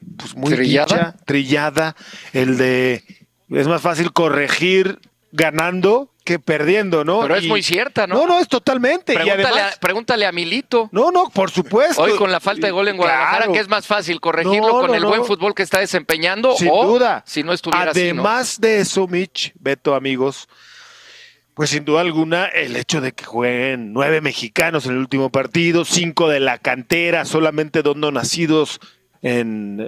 trillada, el de es más fácil corregir ganando que perdiendo, ¿no? Pero es muy cierta, ¿no? No, es totalmente. Pregúntale a Milito. No, por supuesto. Hoy con la falta de gol en Guadalajara, claro, que es más fácil corregirlo con el buen fútbol que está desempeñando. Sin duda. Si no estuviera Además así, ¿no? de eso, Mitch, Beto, amigos, pues sin duda alguna el hecho de que jueguen 9 mexicanos en el último partido, 5 de la cantera, solamente 2 no nacidos en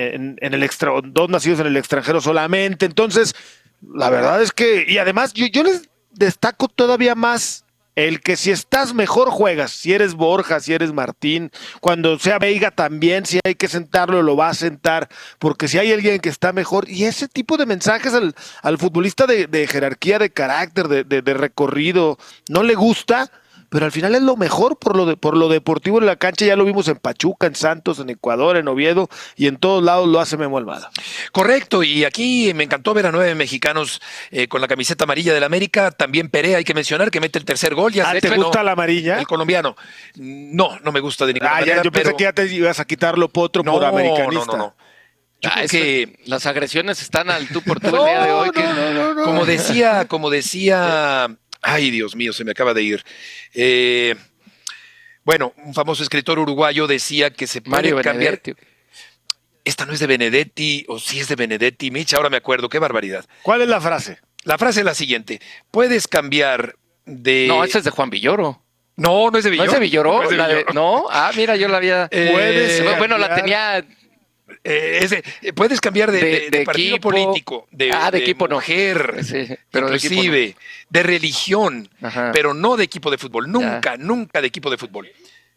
el 2 nacidos en el extranjero solamente. Entonces, la verdad es que, y además yo les destaco todavía más el que si estás mejor juegas, si eres Borja, si eres Martín, cuando sea Veiga también, si hay que sentarlo, lo va a sentar, porque si hay alguien que está mejor, y ese tipo de mensajes al futbolista de jerarquía, de carácter, de recorrido, no le gusta, pero al final es lo mejor por lo deportivo en la cancha. Ya lo vimos en Pachuca, en Santos, en Ecuador, en Oviedo, y en todos lados lo hace Memo Almada. Correcto, y aquí me encantó ver a 9 mexicanos con la camiseta amarilla del América. También Perea, hay que mencionar, que mete el tercer gol. ¿Te gusta la amarilla? El colombiano. No me gusta de ninguna manera. Yo pensé que ya te ibas a quitar lo potro por americanista. No. Es que las agresiones están al tú por tú el día de hoy. Como decía... Ay, Dios mío, se me acaba de ir. Bueno, un famoso escritor uruguayo decía que se puede cambiar. Esta no es de Benedetti, o sí es de Benedetti, Mitch, ahora me acuerdo, qué barbaridad. ¿Cuál es la frase? La frase es la siguiente: puedes cambiar de... No, esa es de Juan Villoro. No es de Villoro. ¿No es de Villoro? No es de Villoro. No, mira, yo la había... bueno, la tenía... puedes cambiar de partido equipo, político, de equipo mujer, no. Sí, pero inclusive de, equipo no. De religión, ajá, pero no de equipo de fútbol, nunca de equipo de fútbol.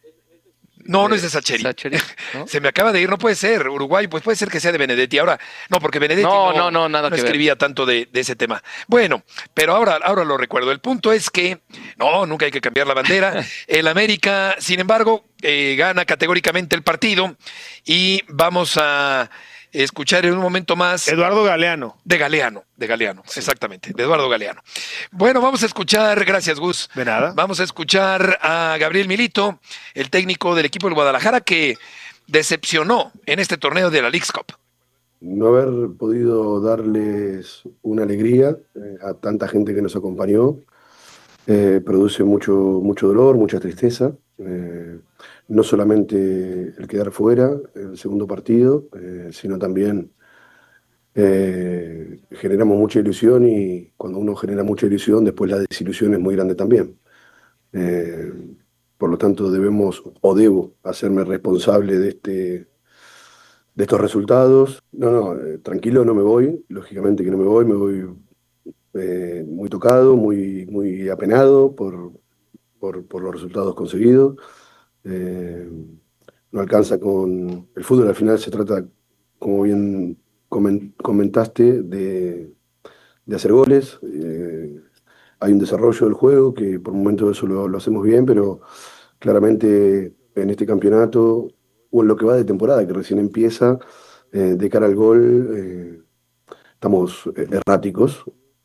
No es de Sacheri. ¿No? Se me acaba de ir, no puede ser. Uruguay, pues puede ser que sea de Benedetti. Ahora, no, porque Benedetti no escribía tanto de ese tema. Bueno, pero ahora lo recuerdo. El punto es que, nunca hay que cambiar la bandera. El América, sin embargo, gana categóricamente el partido y vamos a escuchar en un momento más... Eduardo Galeano. De Galeano, sí, exactamente, de Eduardo Galeano. Bueno, vamos a escuchar, gracias Gus. De nada. Vamos a escuchar a Gabriel Milito, el técnico del equipo del Guadalajara, que decepcionó en este torneo de la Leagues Cup. No haber podido darles una alegría a tanta gente que nos acompañó produce mucho dolor, mucha tristeza. No solamente el quedar fuera el segundo partido, sino también generamos mucha ilusión, y cuando uno genera mucha ilusión, después la desilusión es muy grande también. Por lo tanto, debo hacerme responsable de estos resultados. Tranquilo, no me voy, lógicamente que no me voy muy tocado, muy apenado por los resultados conseguidos. No alcanza con el fútbol, al final se trata, como bien comentaste de hacer goles. Hay un desarrollo del juego que por momentos eso lo hacemos bien, pero claramente en este campeonato o en lo que va de temporada, que recién empieza, de cara al gol, estamos erráticos.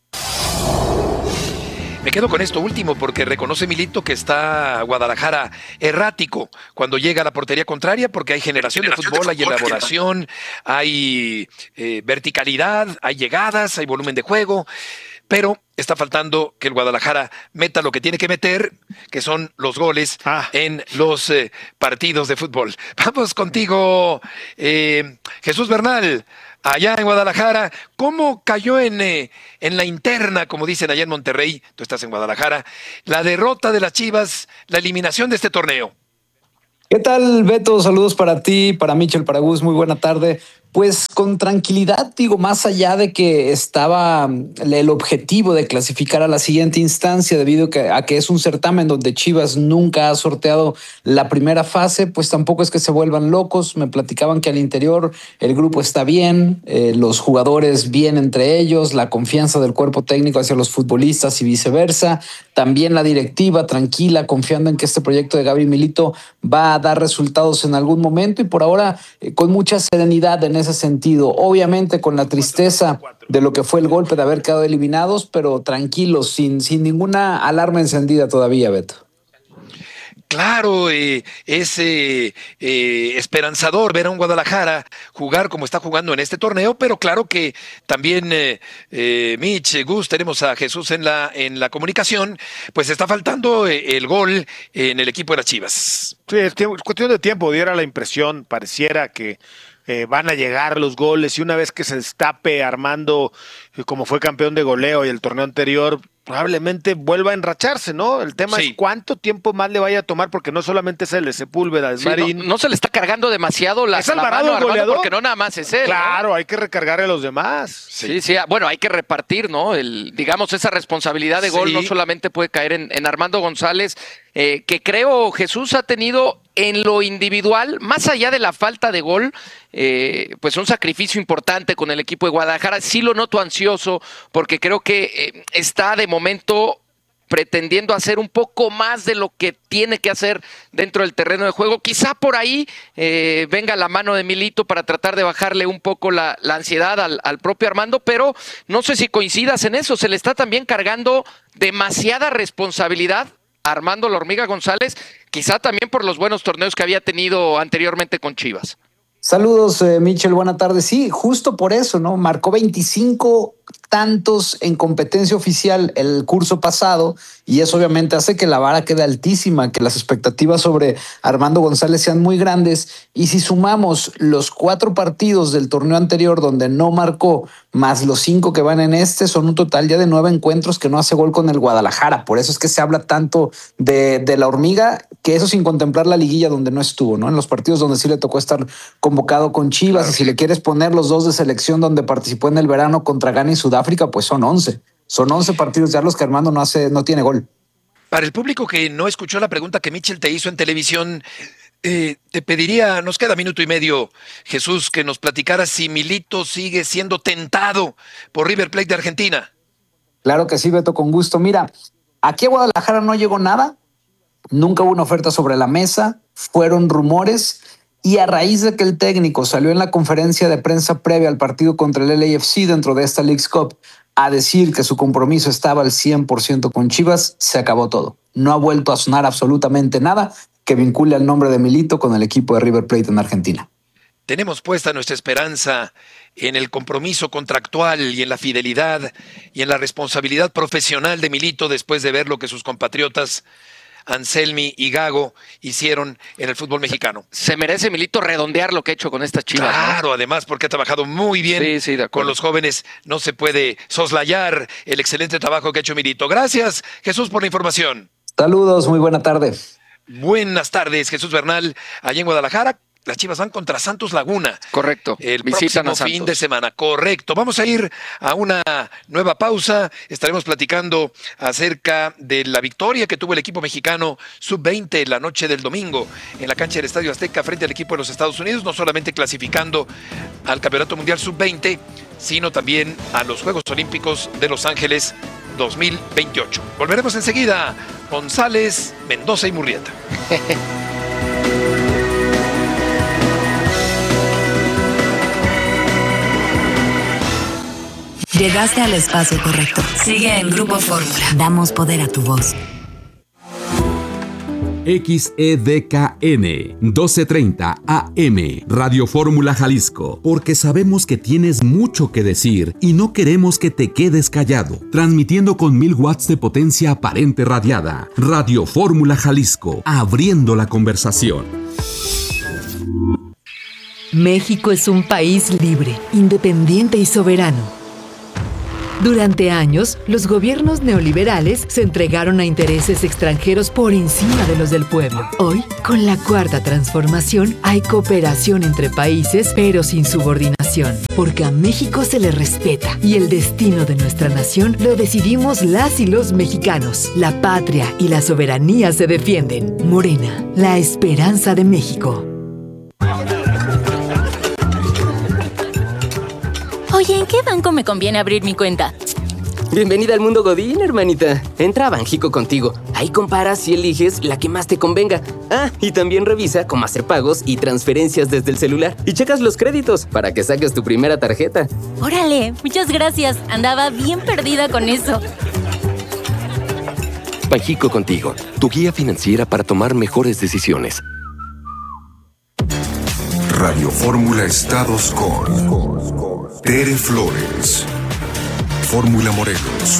Me quedo con esto último porque reconoce Milito que está Guadalajara errático cuando llega a la portería contraria, porque hay generación de fútbol, hay elaboración, hay verticalidad, hay llegadas, hay volumen de juego, pero está faltando que el Guadalajara meta lo que tiene que meter, que son los goles en los partidos de fútbol. Vamos contigo, Jesús Bernal. Allá en Guadalajara, ¿cómo cayó en la interna, como dicen allá en Monterrey? Tú estás en Guadalajara. La derrota de las Chivas, la eliminación de este torneo. ¿Qué tal, Beto? Saludos para ti, para Michel, para Gus. Muy buena tarde. Pues con tranquilidad, digo, más allá de que estaba el objetivo de clasificar a la siguiente instancia debido a que es un certamen donde Chivas nunca ha sorteado la primera fase, pues tampoco es que se vuelvan locos. Me platicaban que al interior el grupo está bien, los jugadores bien entre ellos, la confianza del cuerpo técnico hacia los futbolistas y viceversa. También la directiva tranquila, confiando en que este proyecto de Gaby Milito va a dar resultados en algún momento y por ahora con mucha serenidad en ese sentido. Obviamente con la tristeza de lo que fue el golpe de haber quedado eliminados, pero tranquilos, sin ninguna alarma encendida todavía, Beto. Claro, es esperanzador ver a un Guadalajara jugar como está jugando en este torneo, pero claro que también Mitch, Gus, tenemos a Jesús en la comunicación, pues está faltando el gol en el equipo de las Chivas. Sí, es cuestión de tiempo, diera la impresión, pareciera que van a llegar los goles y una vez que se destape Armando como fue campeón de goleo y el torneo anterior, probablemente vuelva a enracharse, ¿no? El tema es cuánto tiempo más le vaya a tomar, porque no solamente es él, es Sepúlveda, es Marín. No se le está cargando demasiado la mano a Armando, porque no nada más es él. Claro, ¿no? hay que recargar a los demás. Sí, bueno, hay que repartir, ¿no? Digamos, esa responsabilidad de gol no solamente puede caer en Armando González, que creo Jesús ha tenido en lo individual, más allá de la falta de gol, pues un sacrificio importante con el equipo de Guadalajara. Sí lo noto ansioso, porque creo que está de momento pretendiendo hacer un poco más de lo que tiene que hacer dentro del terreno de juego. Quizá por ahí venga la mano de Milito para tratar de bajarle un poco la ansiedad al propio Armando, pero no sé si coincidas en eso. Se le está también cargando demasiada responsabilidad a Armando La Hormiga González, quizá también por los buenos torneos que había tenido anteriormente con Chivas. Saludos, Michel, buena tarde. Sí, justo por eso, ¿no? Marcó 25 tantos en competencia oficial el curso pasado y eso obviamente hace que la vara quede altísima, que las expectativas sobre Armando González sean muy grandes y si sumamos los 4 partidos del torneo anterior donde no marcó más los 5 que van en este, son un total ya de 9 encuentros que no hace gol con el Guadalajara. Por eso es que se habla tanto de La Hormiga, que eso sin contemplar la liguilla donde no estuvo, ¿no? En los partidos donde sí le tocó estar convocado con Chivas, claro. Y si le quieres poner los 2 de selección donde participó en el verano contra Ghana y Sudáfrica, pues son 11. Son 11 partidos ya los que Armando no tiene gol. Para el público que no escuchó la pregunta que Michel te hizo en televisión, te pediría, nos queda minuto y medio, Jesús, que nos platicaras si Milito sigue siendo tentado por River Plate de Argentina. Claro que sí, Beto, con gusto. Mira, aquí a Guadalajara no llegó nada, nunca hubo una oferta sobre la mesa, fueron rumores. Y a raíz de que el técnico salió en la conferencia de prensa previa al partido contra el LAFC dentro de esta Leagues Cup a decir que su compromiso estaba al 100% con Chivas, se acabó todo. No ha vuelto a sonar absolutamente nada que vincule al nombre de Milito con el equipo de River Plate en Argentina. Tenemos puesta nuestra esperanza en el compromiso contractual y en la fidelidad y en la responsabilidad profesional de Milito después de ver lo que sus compatriotas Anselmi y Gago hicieron en el fútbol mexicano. Se merece Milito redondear lo que ha hecho con estas Chivas. Claro, ¿no? Además porque ha trabajado muy bien con los jóvenes. No se puede soslayar el excelente trabajo que ha hecho Milito. Gracias, Jesús, por la información. Saludos, muy buena tarde. Buenas tardes, Jesús Bernal, allá en Guadalajara. Las Chivas van contra Santos Laguna. Correcto. El Visitan próximo fin de semana. Correcto. Vamos a ir a una nueva pausa. Estaremos platicando acerca de la victoria que tuvo el equipo mexicano sub-20 la noche del domingo en la cancha del Estadio Azteca frente al equipo de los Estados Unidos, no solamente clasificando al Campeonato Mundial sub-20, sino también a los Juegos Olímpicos de Los Ángeles 2028. Volveremos enseguida. González, Mendoza y Murrieta. Llegaste al espacio correcto. Sigue en Grupo Fórmula. Damos poder a tu voz. XEDKN 1230 AM Radio Fórmula Jalisco, porque sabemos que tienes mucho que decir y no queremos que te quedes callado. Transmitiendo con 1000 watts de potencia aparente radiada. Radio Fórmula Jalisco, abriendo la conversación. México es un país libre, independiente y soberano. Durante años, los gobiernos neoliberales se entregaron a intereses extranjeros por encima de los del pueblo. Hoy, con la Cuarta Transformación, hay cooperación entre países, pero sin subordinación. Porque a México se le respeta y el destino de nuestra nación lo decidimos las y los mexicanos. La patria y la soberanía se defienden. Morena, la esperanza de México. Oye, ¿en qué banco me conviene abrir mi cuenta? Bienvenida al mundo Godín, hermanita. Entra a Banjico contigo. Ahí comparas y eliges la que más te convenga. Ah, y también revisa cómo hacer pagos y transferencias desde el celular. Y checas los créditos para que saques tu primera tarjeta. Órale, muchas gracias. Andaba bien perdida con eso. Banjico contigo, tu guía financiera para tomar mejores decisiones. Radio Fórmula Estados con Tere Flores. Fórmula Morelos.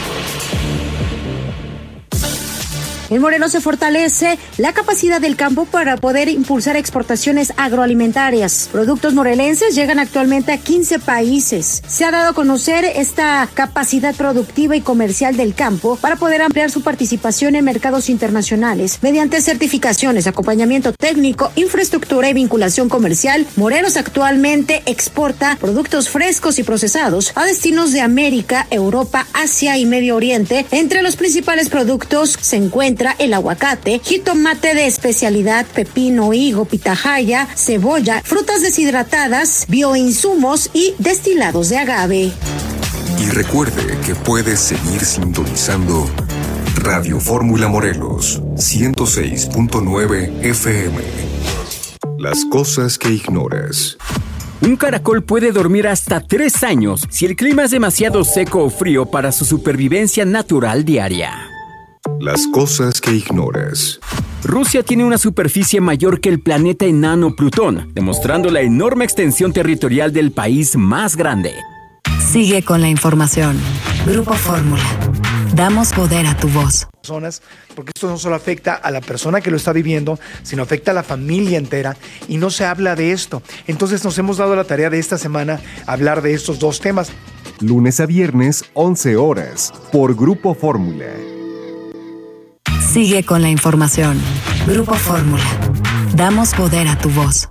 En Morelos se fortalece la capacidad del campo para poder impulsar exportaciones agroalimentarias. Productos morelenses llegan actualmente a 15 países. Se ha dado a conocer esta capacidad productiva y comercial del campo para poder ampliar su participación en mercados internacionales. Mediante certificaciones, acompañamiento técnico, infraestructura y vinculación comercial, Morelos actualmente exporta productos frescos y procesados a destinos de América, Europa, Asia y Medio Oriente. Entre los principales productos se encuentra el aguacate, jitomate de especialidad, pepino, higo, pitahaya, cebolla, frutas deshidratadas, bioinsumos y destilados de agave. Y recuerde que puedes seguir sintonizando Radio Fórmula Morelos 106.9 FM. Las cosas que ignoras. Un caracol puede dormir hasta 3 años si el clima es demasiado seco o frío para su supervivencia natural diaria. Las cosas que ignoras. Rusia tiene una superficie mayor que el planeta enano Plutón, demostrando la enorme extensión territorial del país más grande. Sigue con la información. Grupo Fórmula. Damos poder a tu voz. Porque esto no solo afecta a la persona que lo está viviendo, sino afecta a la familia entera y no se habla de esto. Entonces nos hemos dado la tarea de esta semana hablar de estos dos temas. Lunes a viernes, 11 horas, por Grupo Fórmula. Sigue con la información. Grupo Fórmula. Damos poder a tu voz.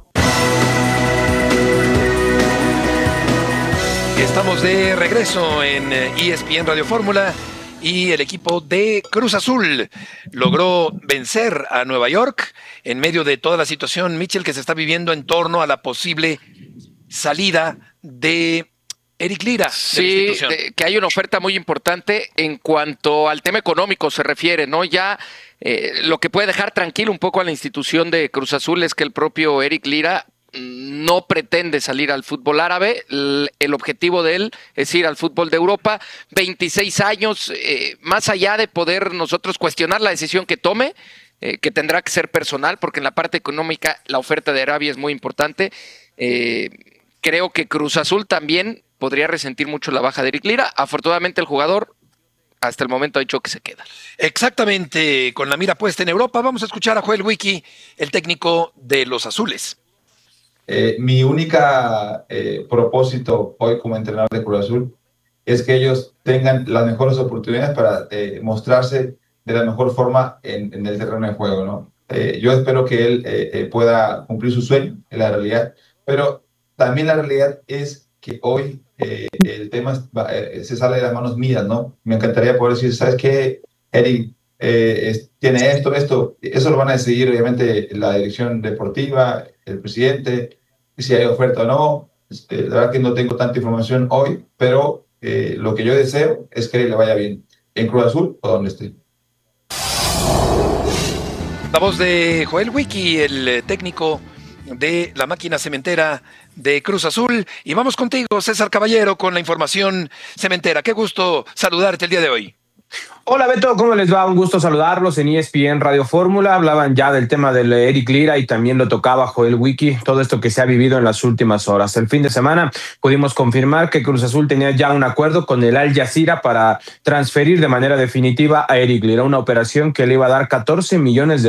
Estamos de regreso en ESPN Radio Fórmula y el equipo de Cruz Azul logró vencer a Nueva York en medio de toda la situación, Michel, que se está viviendo en torno a la posible salida de Eric Lira. Sí, que hay una oferta muy importante en cuanto al tema económico se refiere, ¿no? Ya lo que puede dejar tranquilo un poco a la institución de Cruz Azul es que el propio Eric Lira no pretende salir al fútbol árabe. El objetivo de él es ir al fútbol de Europa. 26 años, más allá de poder nosotros cuestionar la decisión que tome, que tendrá que ser personal, porque en la parte económica la oferta de Arabia es muy importante. Creo que Cruz Azul también podría resentir mucho la baja de Eric Lira. Afortunadamente el jugador hasta el momento ha dicho que se queda. Exactamente, con la mira puesta en Europa. Vamos a escuchar a Joel Wiki, el técnico de los Azules. Mi única propósito hoy como entrenador de Cruz Azul es que ellos tengan las mejores oportunidades para mostrarse de la mejor forma en el terreno de juego, ¿no? yo espero que él pueda cumplir su sueño en la realidad, pero también la realidad es que hoy el tema se sale de las manos mías, ¿no? Me encantaría poder decir, ¿sabes qué, Eric? Tiene esto, eso lo van a decidir obviamente la dirección deportiva, el presidente, si hay oferta o no. La verdad que no tengo tanta información hoy, pero lo que yo deseo es que le vaya bien en Cruz Azul o donde esté. La voz de Joel Wiki, el técnico de la máquina cementera de Cruz Azul. Y vamos contigo, César Caballero, con la información cementera. Qué gusto saludarte el día de hoy. Hola Beto, ¿cómo les va? Un gusto saludarlos en ESPN Radio Fórmula. Hablaban ya del tema del Eric Lira y también lo tocaba Joel Wiki, todo esto que se ha vivido en las últimas horas. El fin de semana pudimos confirmar que Cruz Azul tenía ya un acuerdo con el Al Jazeera para transferir de manera definitiva a Eric Lira, una operación que le iba a dar $14 millones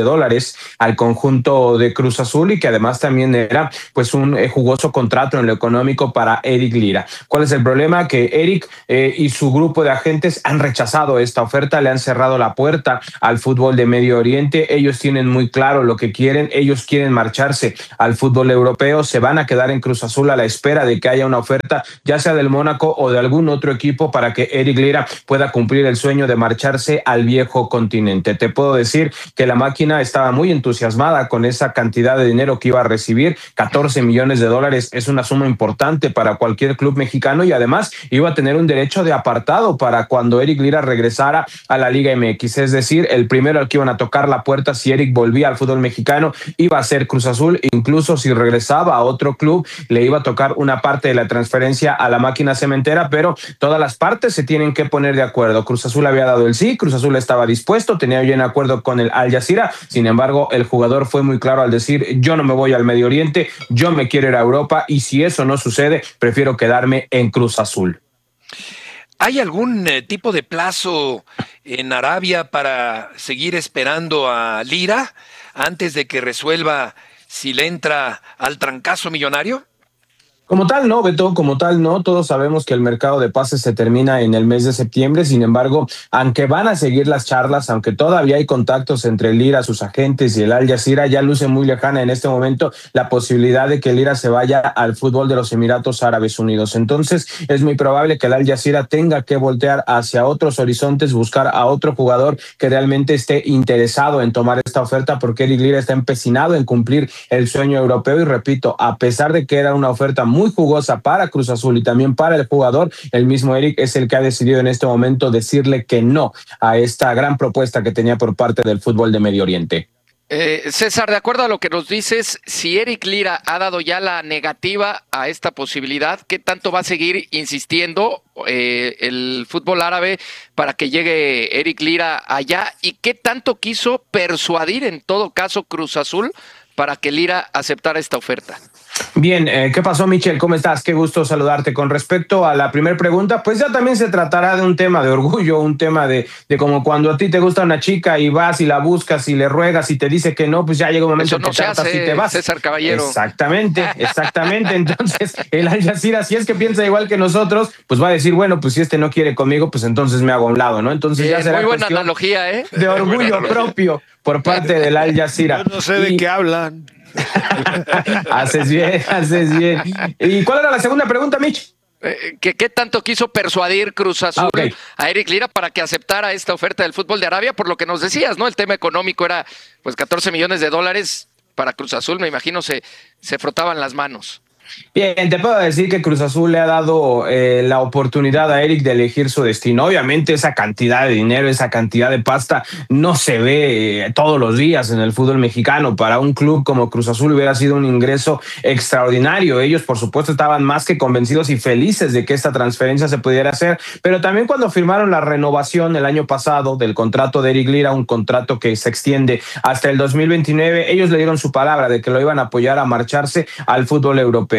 al conjunto de Cruz Azul y que además también era pues un jugoso contrato en lo económico para Eric Lira. ¿Cuál es el problema? Que Eric y su grupo de agentes han rechazado esta oferta, le han cerrado la puerta al fútbol de Medio Oriente. Ellos tienen muy claro lo que quieren, ellos quieren marcharse al fútbol europeo, se van a quedar en Cruz Azul a la espera de que haya una oferta, ya sea del Mónaco o de algún otro equipo, para que Eric Lira pueda cumplir el sueño de marcharse al viejo continente. Te puedo decir que la máquina estaba muy entusiasmada con esa cantidad de dinero que iba a recibir. $14 millones es una suma importante para cualquier club mexicano y además iba a tener un derecho de apartado para cuando Eric Lira regresara a la Liga MX, es decir, el primero al que iban a tocar la puerta si Eric volvía al fútbol mexicano iba a ser Cruz Azul. Incluso si regresaba a otro club le iba a tocar una parte de la transferencia a la máquina cementera, pero todas las partes se tienen que poner de acuerdo. Cruz Azul había dado el sí, Cruz Azul estaba dispuesto, tenía ya un acuerdo con el Al Jazeera. Sin embargo, el jugador fue muy claro al decir: yo no me voy al Medio Oriente, yo me quiero ir a Europa y si eso no sucede, prefiero quedarme en Cruz Azul. ¿Hay algún tipo de plazo en Arabia para seguir esperando a Lira antes de que resuelva si le entra al trancazo millonario? Como tal, no, Beto, como tal, no. Todos sabemos que el mercado de pases se termina en el mes de septiembre. Sin embargo, aunque van a seguir las charlas, aunque todavía hay contactos entre Lira, sus agentes y el Al Jazeera, ya luce muy lejana en este momento la posibilidad de que Lira se vaya al fútbol de los Emiratos Árabes Unidos. Entonces, es muy probable que el Al Jazeera tenga que voltear hacia otros horizontes, buscar a otro jugador que realmente esté interesado en tomar esta oferta, porque Eric Lira está empecinado en cumplir el sueño europeo. Y repito, a pesar de que era una oferta muy jugosa para Cruz Azul y también para el jugador, el mismo Eric es el que ha decidido en este momento decirle que no a esta gran propuesta que tenía por parte del fútbol de Medio Oriente. César, de acuerdo a lo que nos dices, si Eric Lira ha dado ya la negativa a esta posibilidad, ¿qué tanto va a seguir insistiendo el fútbol árabe para que llegue Eric Lira allá? ¿Y qué tanto quiso persuadir en todo caso Cruz Azul para que Lira aceptara esta oferta? Bien, ¿qué pasó, Michel? ¿Cómo estás? Qué gusto saludarte. Con respecto a la primera pregunta, pues ya también se tratará de un tema de orgullo, un tema de como cuando a ti te gusta una chica y vas y la buscas y le ruegas y te dice que no, pues ya llega un momento en que te hartas y te vas. César Caballero. Exactamente. Entonces, el Al Jazeera, si es que piensa igual que nosotros, pues va a decir, bueno, pues si este no quiere conmigo, pues entonces me hago a un lado, ¿no? Entonces ya será muy buena analogía, ¿eh? De orgullo propio por parte del Al Jazeera. Yo no sé de qué hablan. Haces bien. ¿Y cuál era la segunda pregunta, Mitch? ¿Qué tanto quiso persuadir Cruz Azul a Eric Lira para que aceptara esta oferta del fútbol de Arabia? Por lo que nos decías, ¿no? El tema económico era pues $14 millones para Cruz Azul, me imagino se frotaban las manos. Bien, te puedo decir que Cruz Azul le ha dado la oportunidad a Eric de elegir su destino. Obviamente esa cantidad de dinero, esa cantidad de pasta no se ve todos los días en el fútbol mexicano. Para un club como Cruz Azul hubiera sido un ingreso extraordinario. Ellos, por supuesto, estaban más que convencidos y felices de que esta transferencia se pudiera hacer, pero también cuando firmaron la renovación el año pasado del contrato de Eric Lira, un contrato que se extiende hasta el 2029, ellos le dieron su palabra de que lo iban a apoyar a marcharse al fútbol europeo.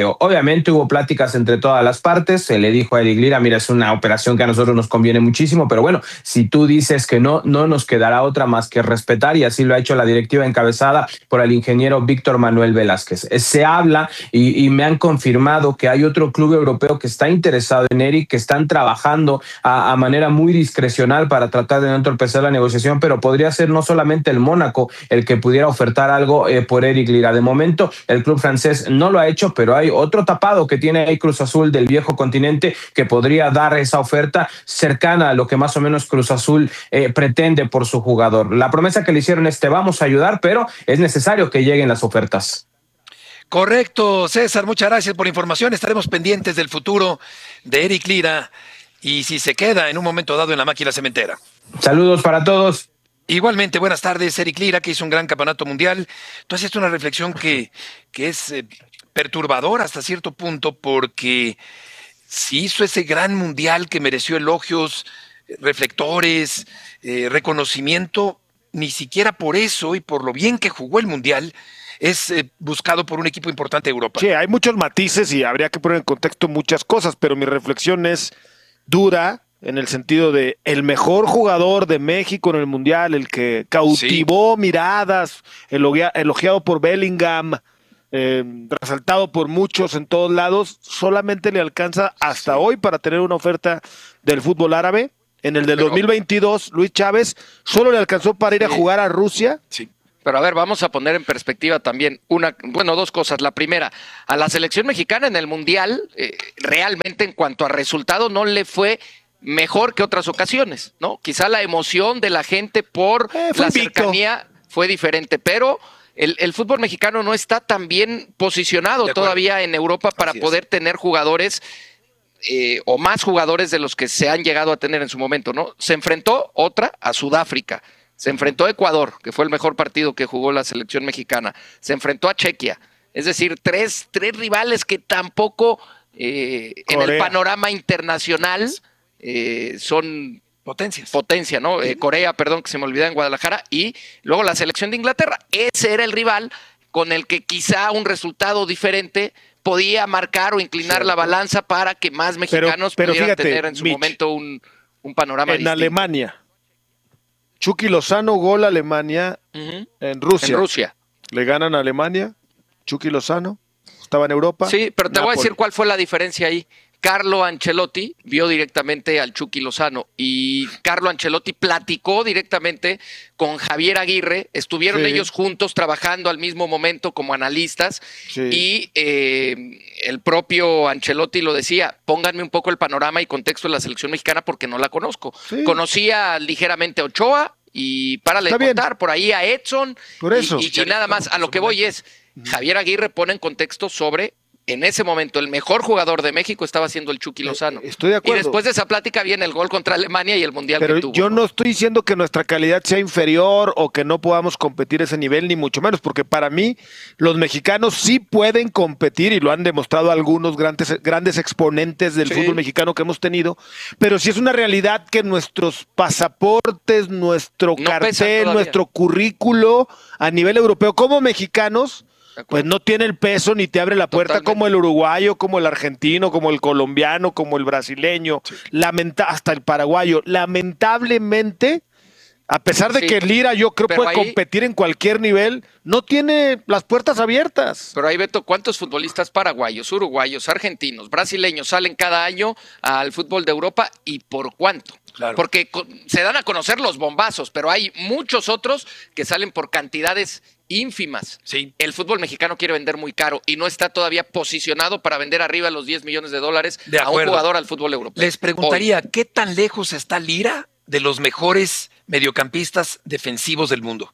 europeo. Obviamente hubo pláticas entre todas las partes, se le dijo a Eric Lira, mira, es una operación que a nosotros nos conviene muchísimo, pero bueno, si tú dices que no nos quedará otra más que respetar, y así lo ha hecho la directiva encabezada por el ingeniero Víctor Manuel Velázquez. Se habla y me han confirmado que hay otro club europeo que está interesado en Eric, que están trabajando a manera muy discrecional para tratar de no entorpecer la negociación, pero podría ser no solamente el Mónaco el que pudiera ofertar algo por Eric Lira. De momento el club francés no lo ha hecho, pero hay otro tapado que tiene ahí Cruz Azul del viejo continente que podría dar esa oferta cercana a lo que más o menos Cruz Azul pretende por su jugador. La promesa que le hicieron es: te vamos a ayudar, pero es necesario que lleguen las ofertas. Correcto, César, muchas gracias por la información. Estaremos pendientes del futuro de Eric Lira y si se queda en un momento dado en la máquina cementera. Saludos para todos. Igualmente, buenas tardes, Eric Lira, que hizo un gran campeonato mundial. Tú has hecho una reflexión que es perturbadora hasta cierto punto, porque si hizo ese gran mundial que mereció elogios, reflectores, reconocimiento, ni siquiera por eso y por lo bien que jugó el mundial es buscado por un equipo importante de Europa. Sí, hay muchos matices y habría que poner en contexto muchas cosas, pero mi reflexión es dura en el sentido de el mejor jugador de México en el mundial, el que cautivó miradas, elogiado por Bellingham, resaltado por muchos en todos lados, solamente le alcanza hasta hoy para tener una oferta del fútbol árabe. En el del 2022, Luis Chávez solo le alcanzó para ir a jugar a Rusia. Sí. Pero a ver, vamos a poner en perspectiva también dos cosas. La primera, a la selección mexicana en el Mundial, realmente en cuanto a resultado no le fue mejor que otras ocasiones, ¿no? Quizá la emoción de la gente por la cercanía fue diferente, pero el fútbol mexicano no está tan bien posicionado todavía en Europa para poder tener jugadores o más jugadores de los que se han llegado a tener en su momento, ¿no? Se enfrentó a Sudáfrica. Se enfrentó a Ecuador, que fue el mejor partido que jugó la selección mexicana. Se enfrentó a Chequia. Es decir, tres rivales que tampoco en el panorama internacional son potencia, ¿no? Corea, perdón, que se me olvidó, en Guadalajara. Y luego la selección de Inglaterra. Ese era el rival con el que quizá un resultado diferente podía marcar o inclinar la balanza para que más mexicanos pudieran tener en su momento un panorama distinto. En Alemania, Chucky Lozano, gol Alemania en Rusia. En Rusia. Le ganan a Alemania, Chucky Lozano, estaba en Europa. Sí, pero te voy a decir cuál fue la diferencia ahí. Carlo Ancelotti vio directamente al Chucky Lozano y Carlo Ancelotti platicó directamente con Javier Aguirre. Estuvieron ellos juntos trabajando al mismo momento como analistas y el propio Ancelotti lo decía: pónganme un poco el panorama y contexto de la selección mexicana porque no la conozco. Conocía ligeramente a Ochoa y párale de contar, por ahí a Edson. Por eso. Y nada más. A lo que voy es, Javier Aguirre pone en contexto sobre... En ese momento, el mejor jugador de México estaba siendo el Chucky Lozano. Estoy de acuerdo. Y después de esa plática viene el gol contra Alemania y el Mundial pero que tuvo. Yo no estoy diciendo que nuestra calidad sea inferior o que no podamos competir a ese nivel, ni mucho menos, porque para mí los mexicanos sí pueden competir y lo han demostrado algunos grandes exponentes del fútbol mexicano que hemos tenido, pero sí es una realidad que nuestros pasaportes, nuestro cartel, nuestro currículo a nivel europeo como mexicanos, pues no tiene el peso ni te abre la puerta como el uruguayo, como el argentino, como el colombiano, como el brasileño, hasta el paraguayo. Lamentablemente, a pesar de que Lira yo creo puede competir en cualquier nivel, no tiene las puertas abiertas. Pero ahí, Beto, ¿cuántos futbolistas paraguayos, uruguayos, argentinos, brasileños salen cada año al fútbol de Europa y por cuánto? Claro. Porque se dan a conocer los bombazos, pero hay muchos otros que salen por cantidades ínfimas. Sí. El fútbol mexicano quiere vender muy caro y no está todavía posicionado para vender arriba de los $10 millones a un jugador al fútbol europeo. Les preguntaría, ¿qué tan lejos está Lira de los mejores mediocampistas defensivos del mundo?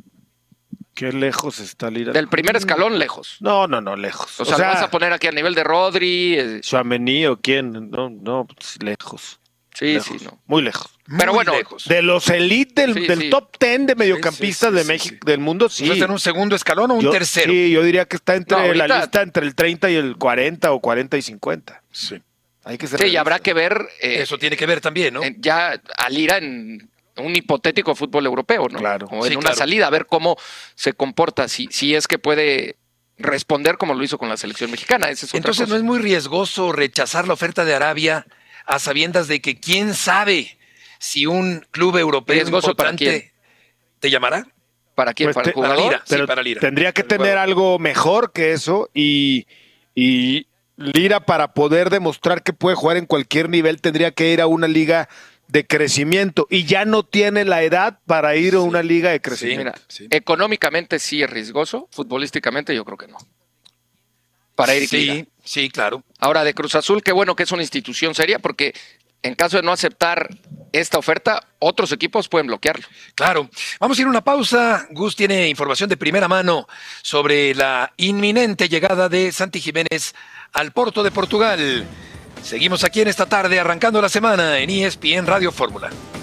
¿Qué lejos está Lira? Del primer escalón, lejos. No, lejos. O sea, ¿lo vas a poner aquí a nivel de Rodri? Tchouaméni o quién? No, pues, lejos. Sí, lejos, sí, no. Muy lejos. Pero bueno, de los elite del top 10 de mediocampistas de México, del mundo, sí. ¿Está en un segundo escalón o un tercero? Sí, yo diría que está entre la lista entre el 30 y el 40 o 40 y 50. Sí. Hay que ser y habrá que ver... eso tiene que ver también, ¿no? Ya a Lira en un hipotético fútbol europeo, ¿no? Claro. O en una salida, a ver cómo se comporta, si es que puede responder como lo hizo con la selección mexicana. Esa es otra Entonces cosa. no es muy riesgoso rechazar la oferta de Arabia a sabiendas de que quién sabe si un club europeo ¿Riesgoso importante para quién? te llamará. ¿Para quién? Pues ¿Para el jugador? Para Lira, Pero sí, para Lira. tendría que tener algo mejor que eso y Lira, para poder demostrar que puede jugar en cualquier nivel, tendría que ir a una liga de crecimiento y ya no tiene la edad para ir a una liga de crecimiento. Mira, económicamente sí es riesgoso, futbolísticamente yo creo que no. Para Eric Lira. Sí, claro. Ahora, de Cruz Azul, qué bueno que es una institución seria, porque en caso de no aceptar esta oferta, otros equipos pueden bloquearlo. Claro. Vamos a ir a una pausa. Gus tiene información de primera mano sobre la inminente llegada de Santi Jiménez al Porto de Portugal. Seguimos aquí en esta tarde, arrancando la semana en ESPN Radio Fórmula.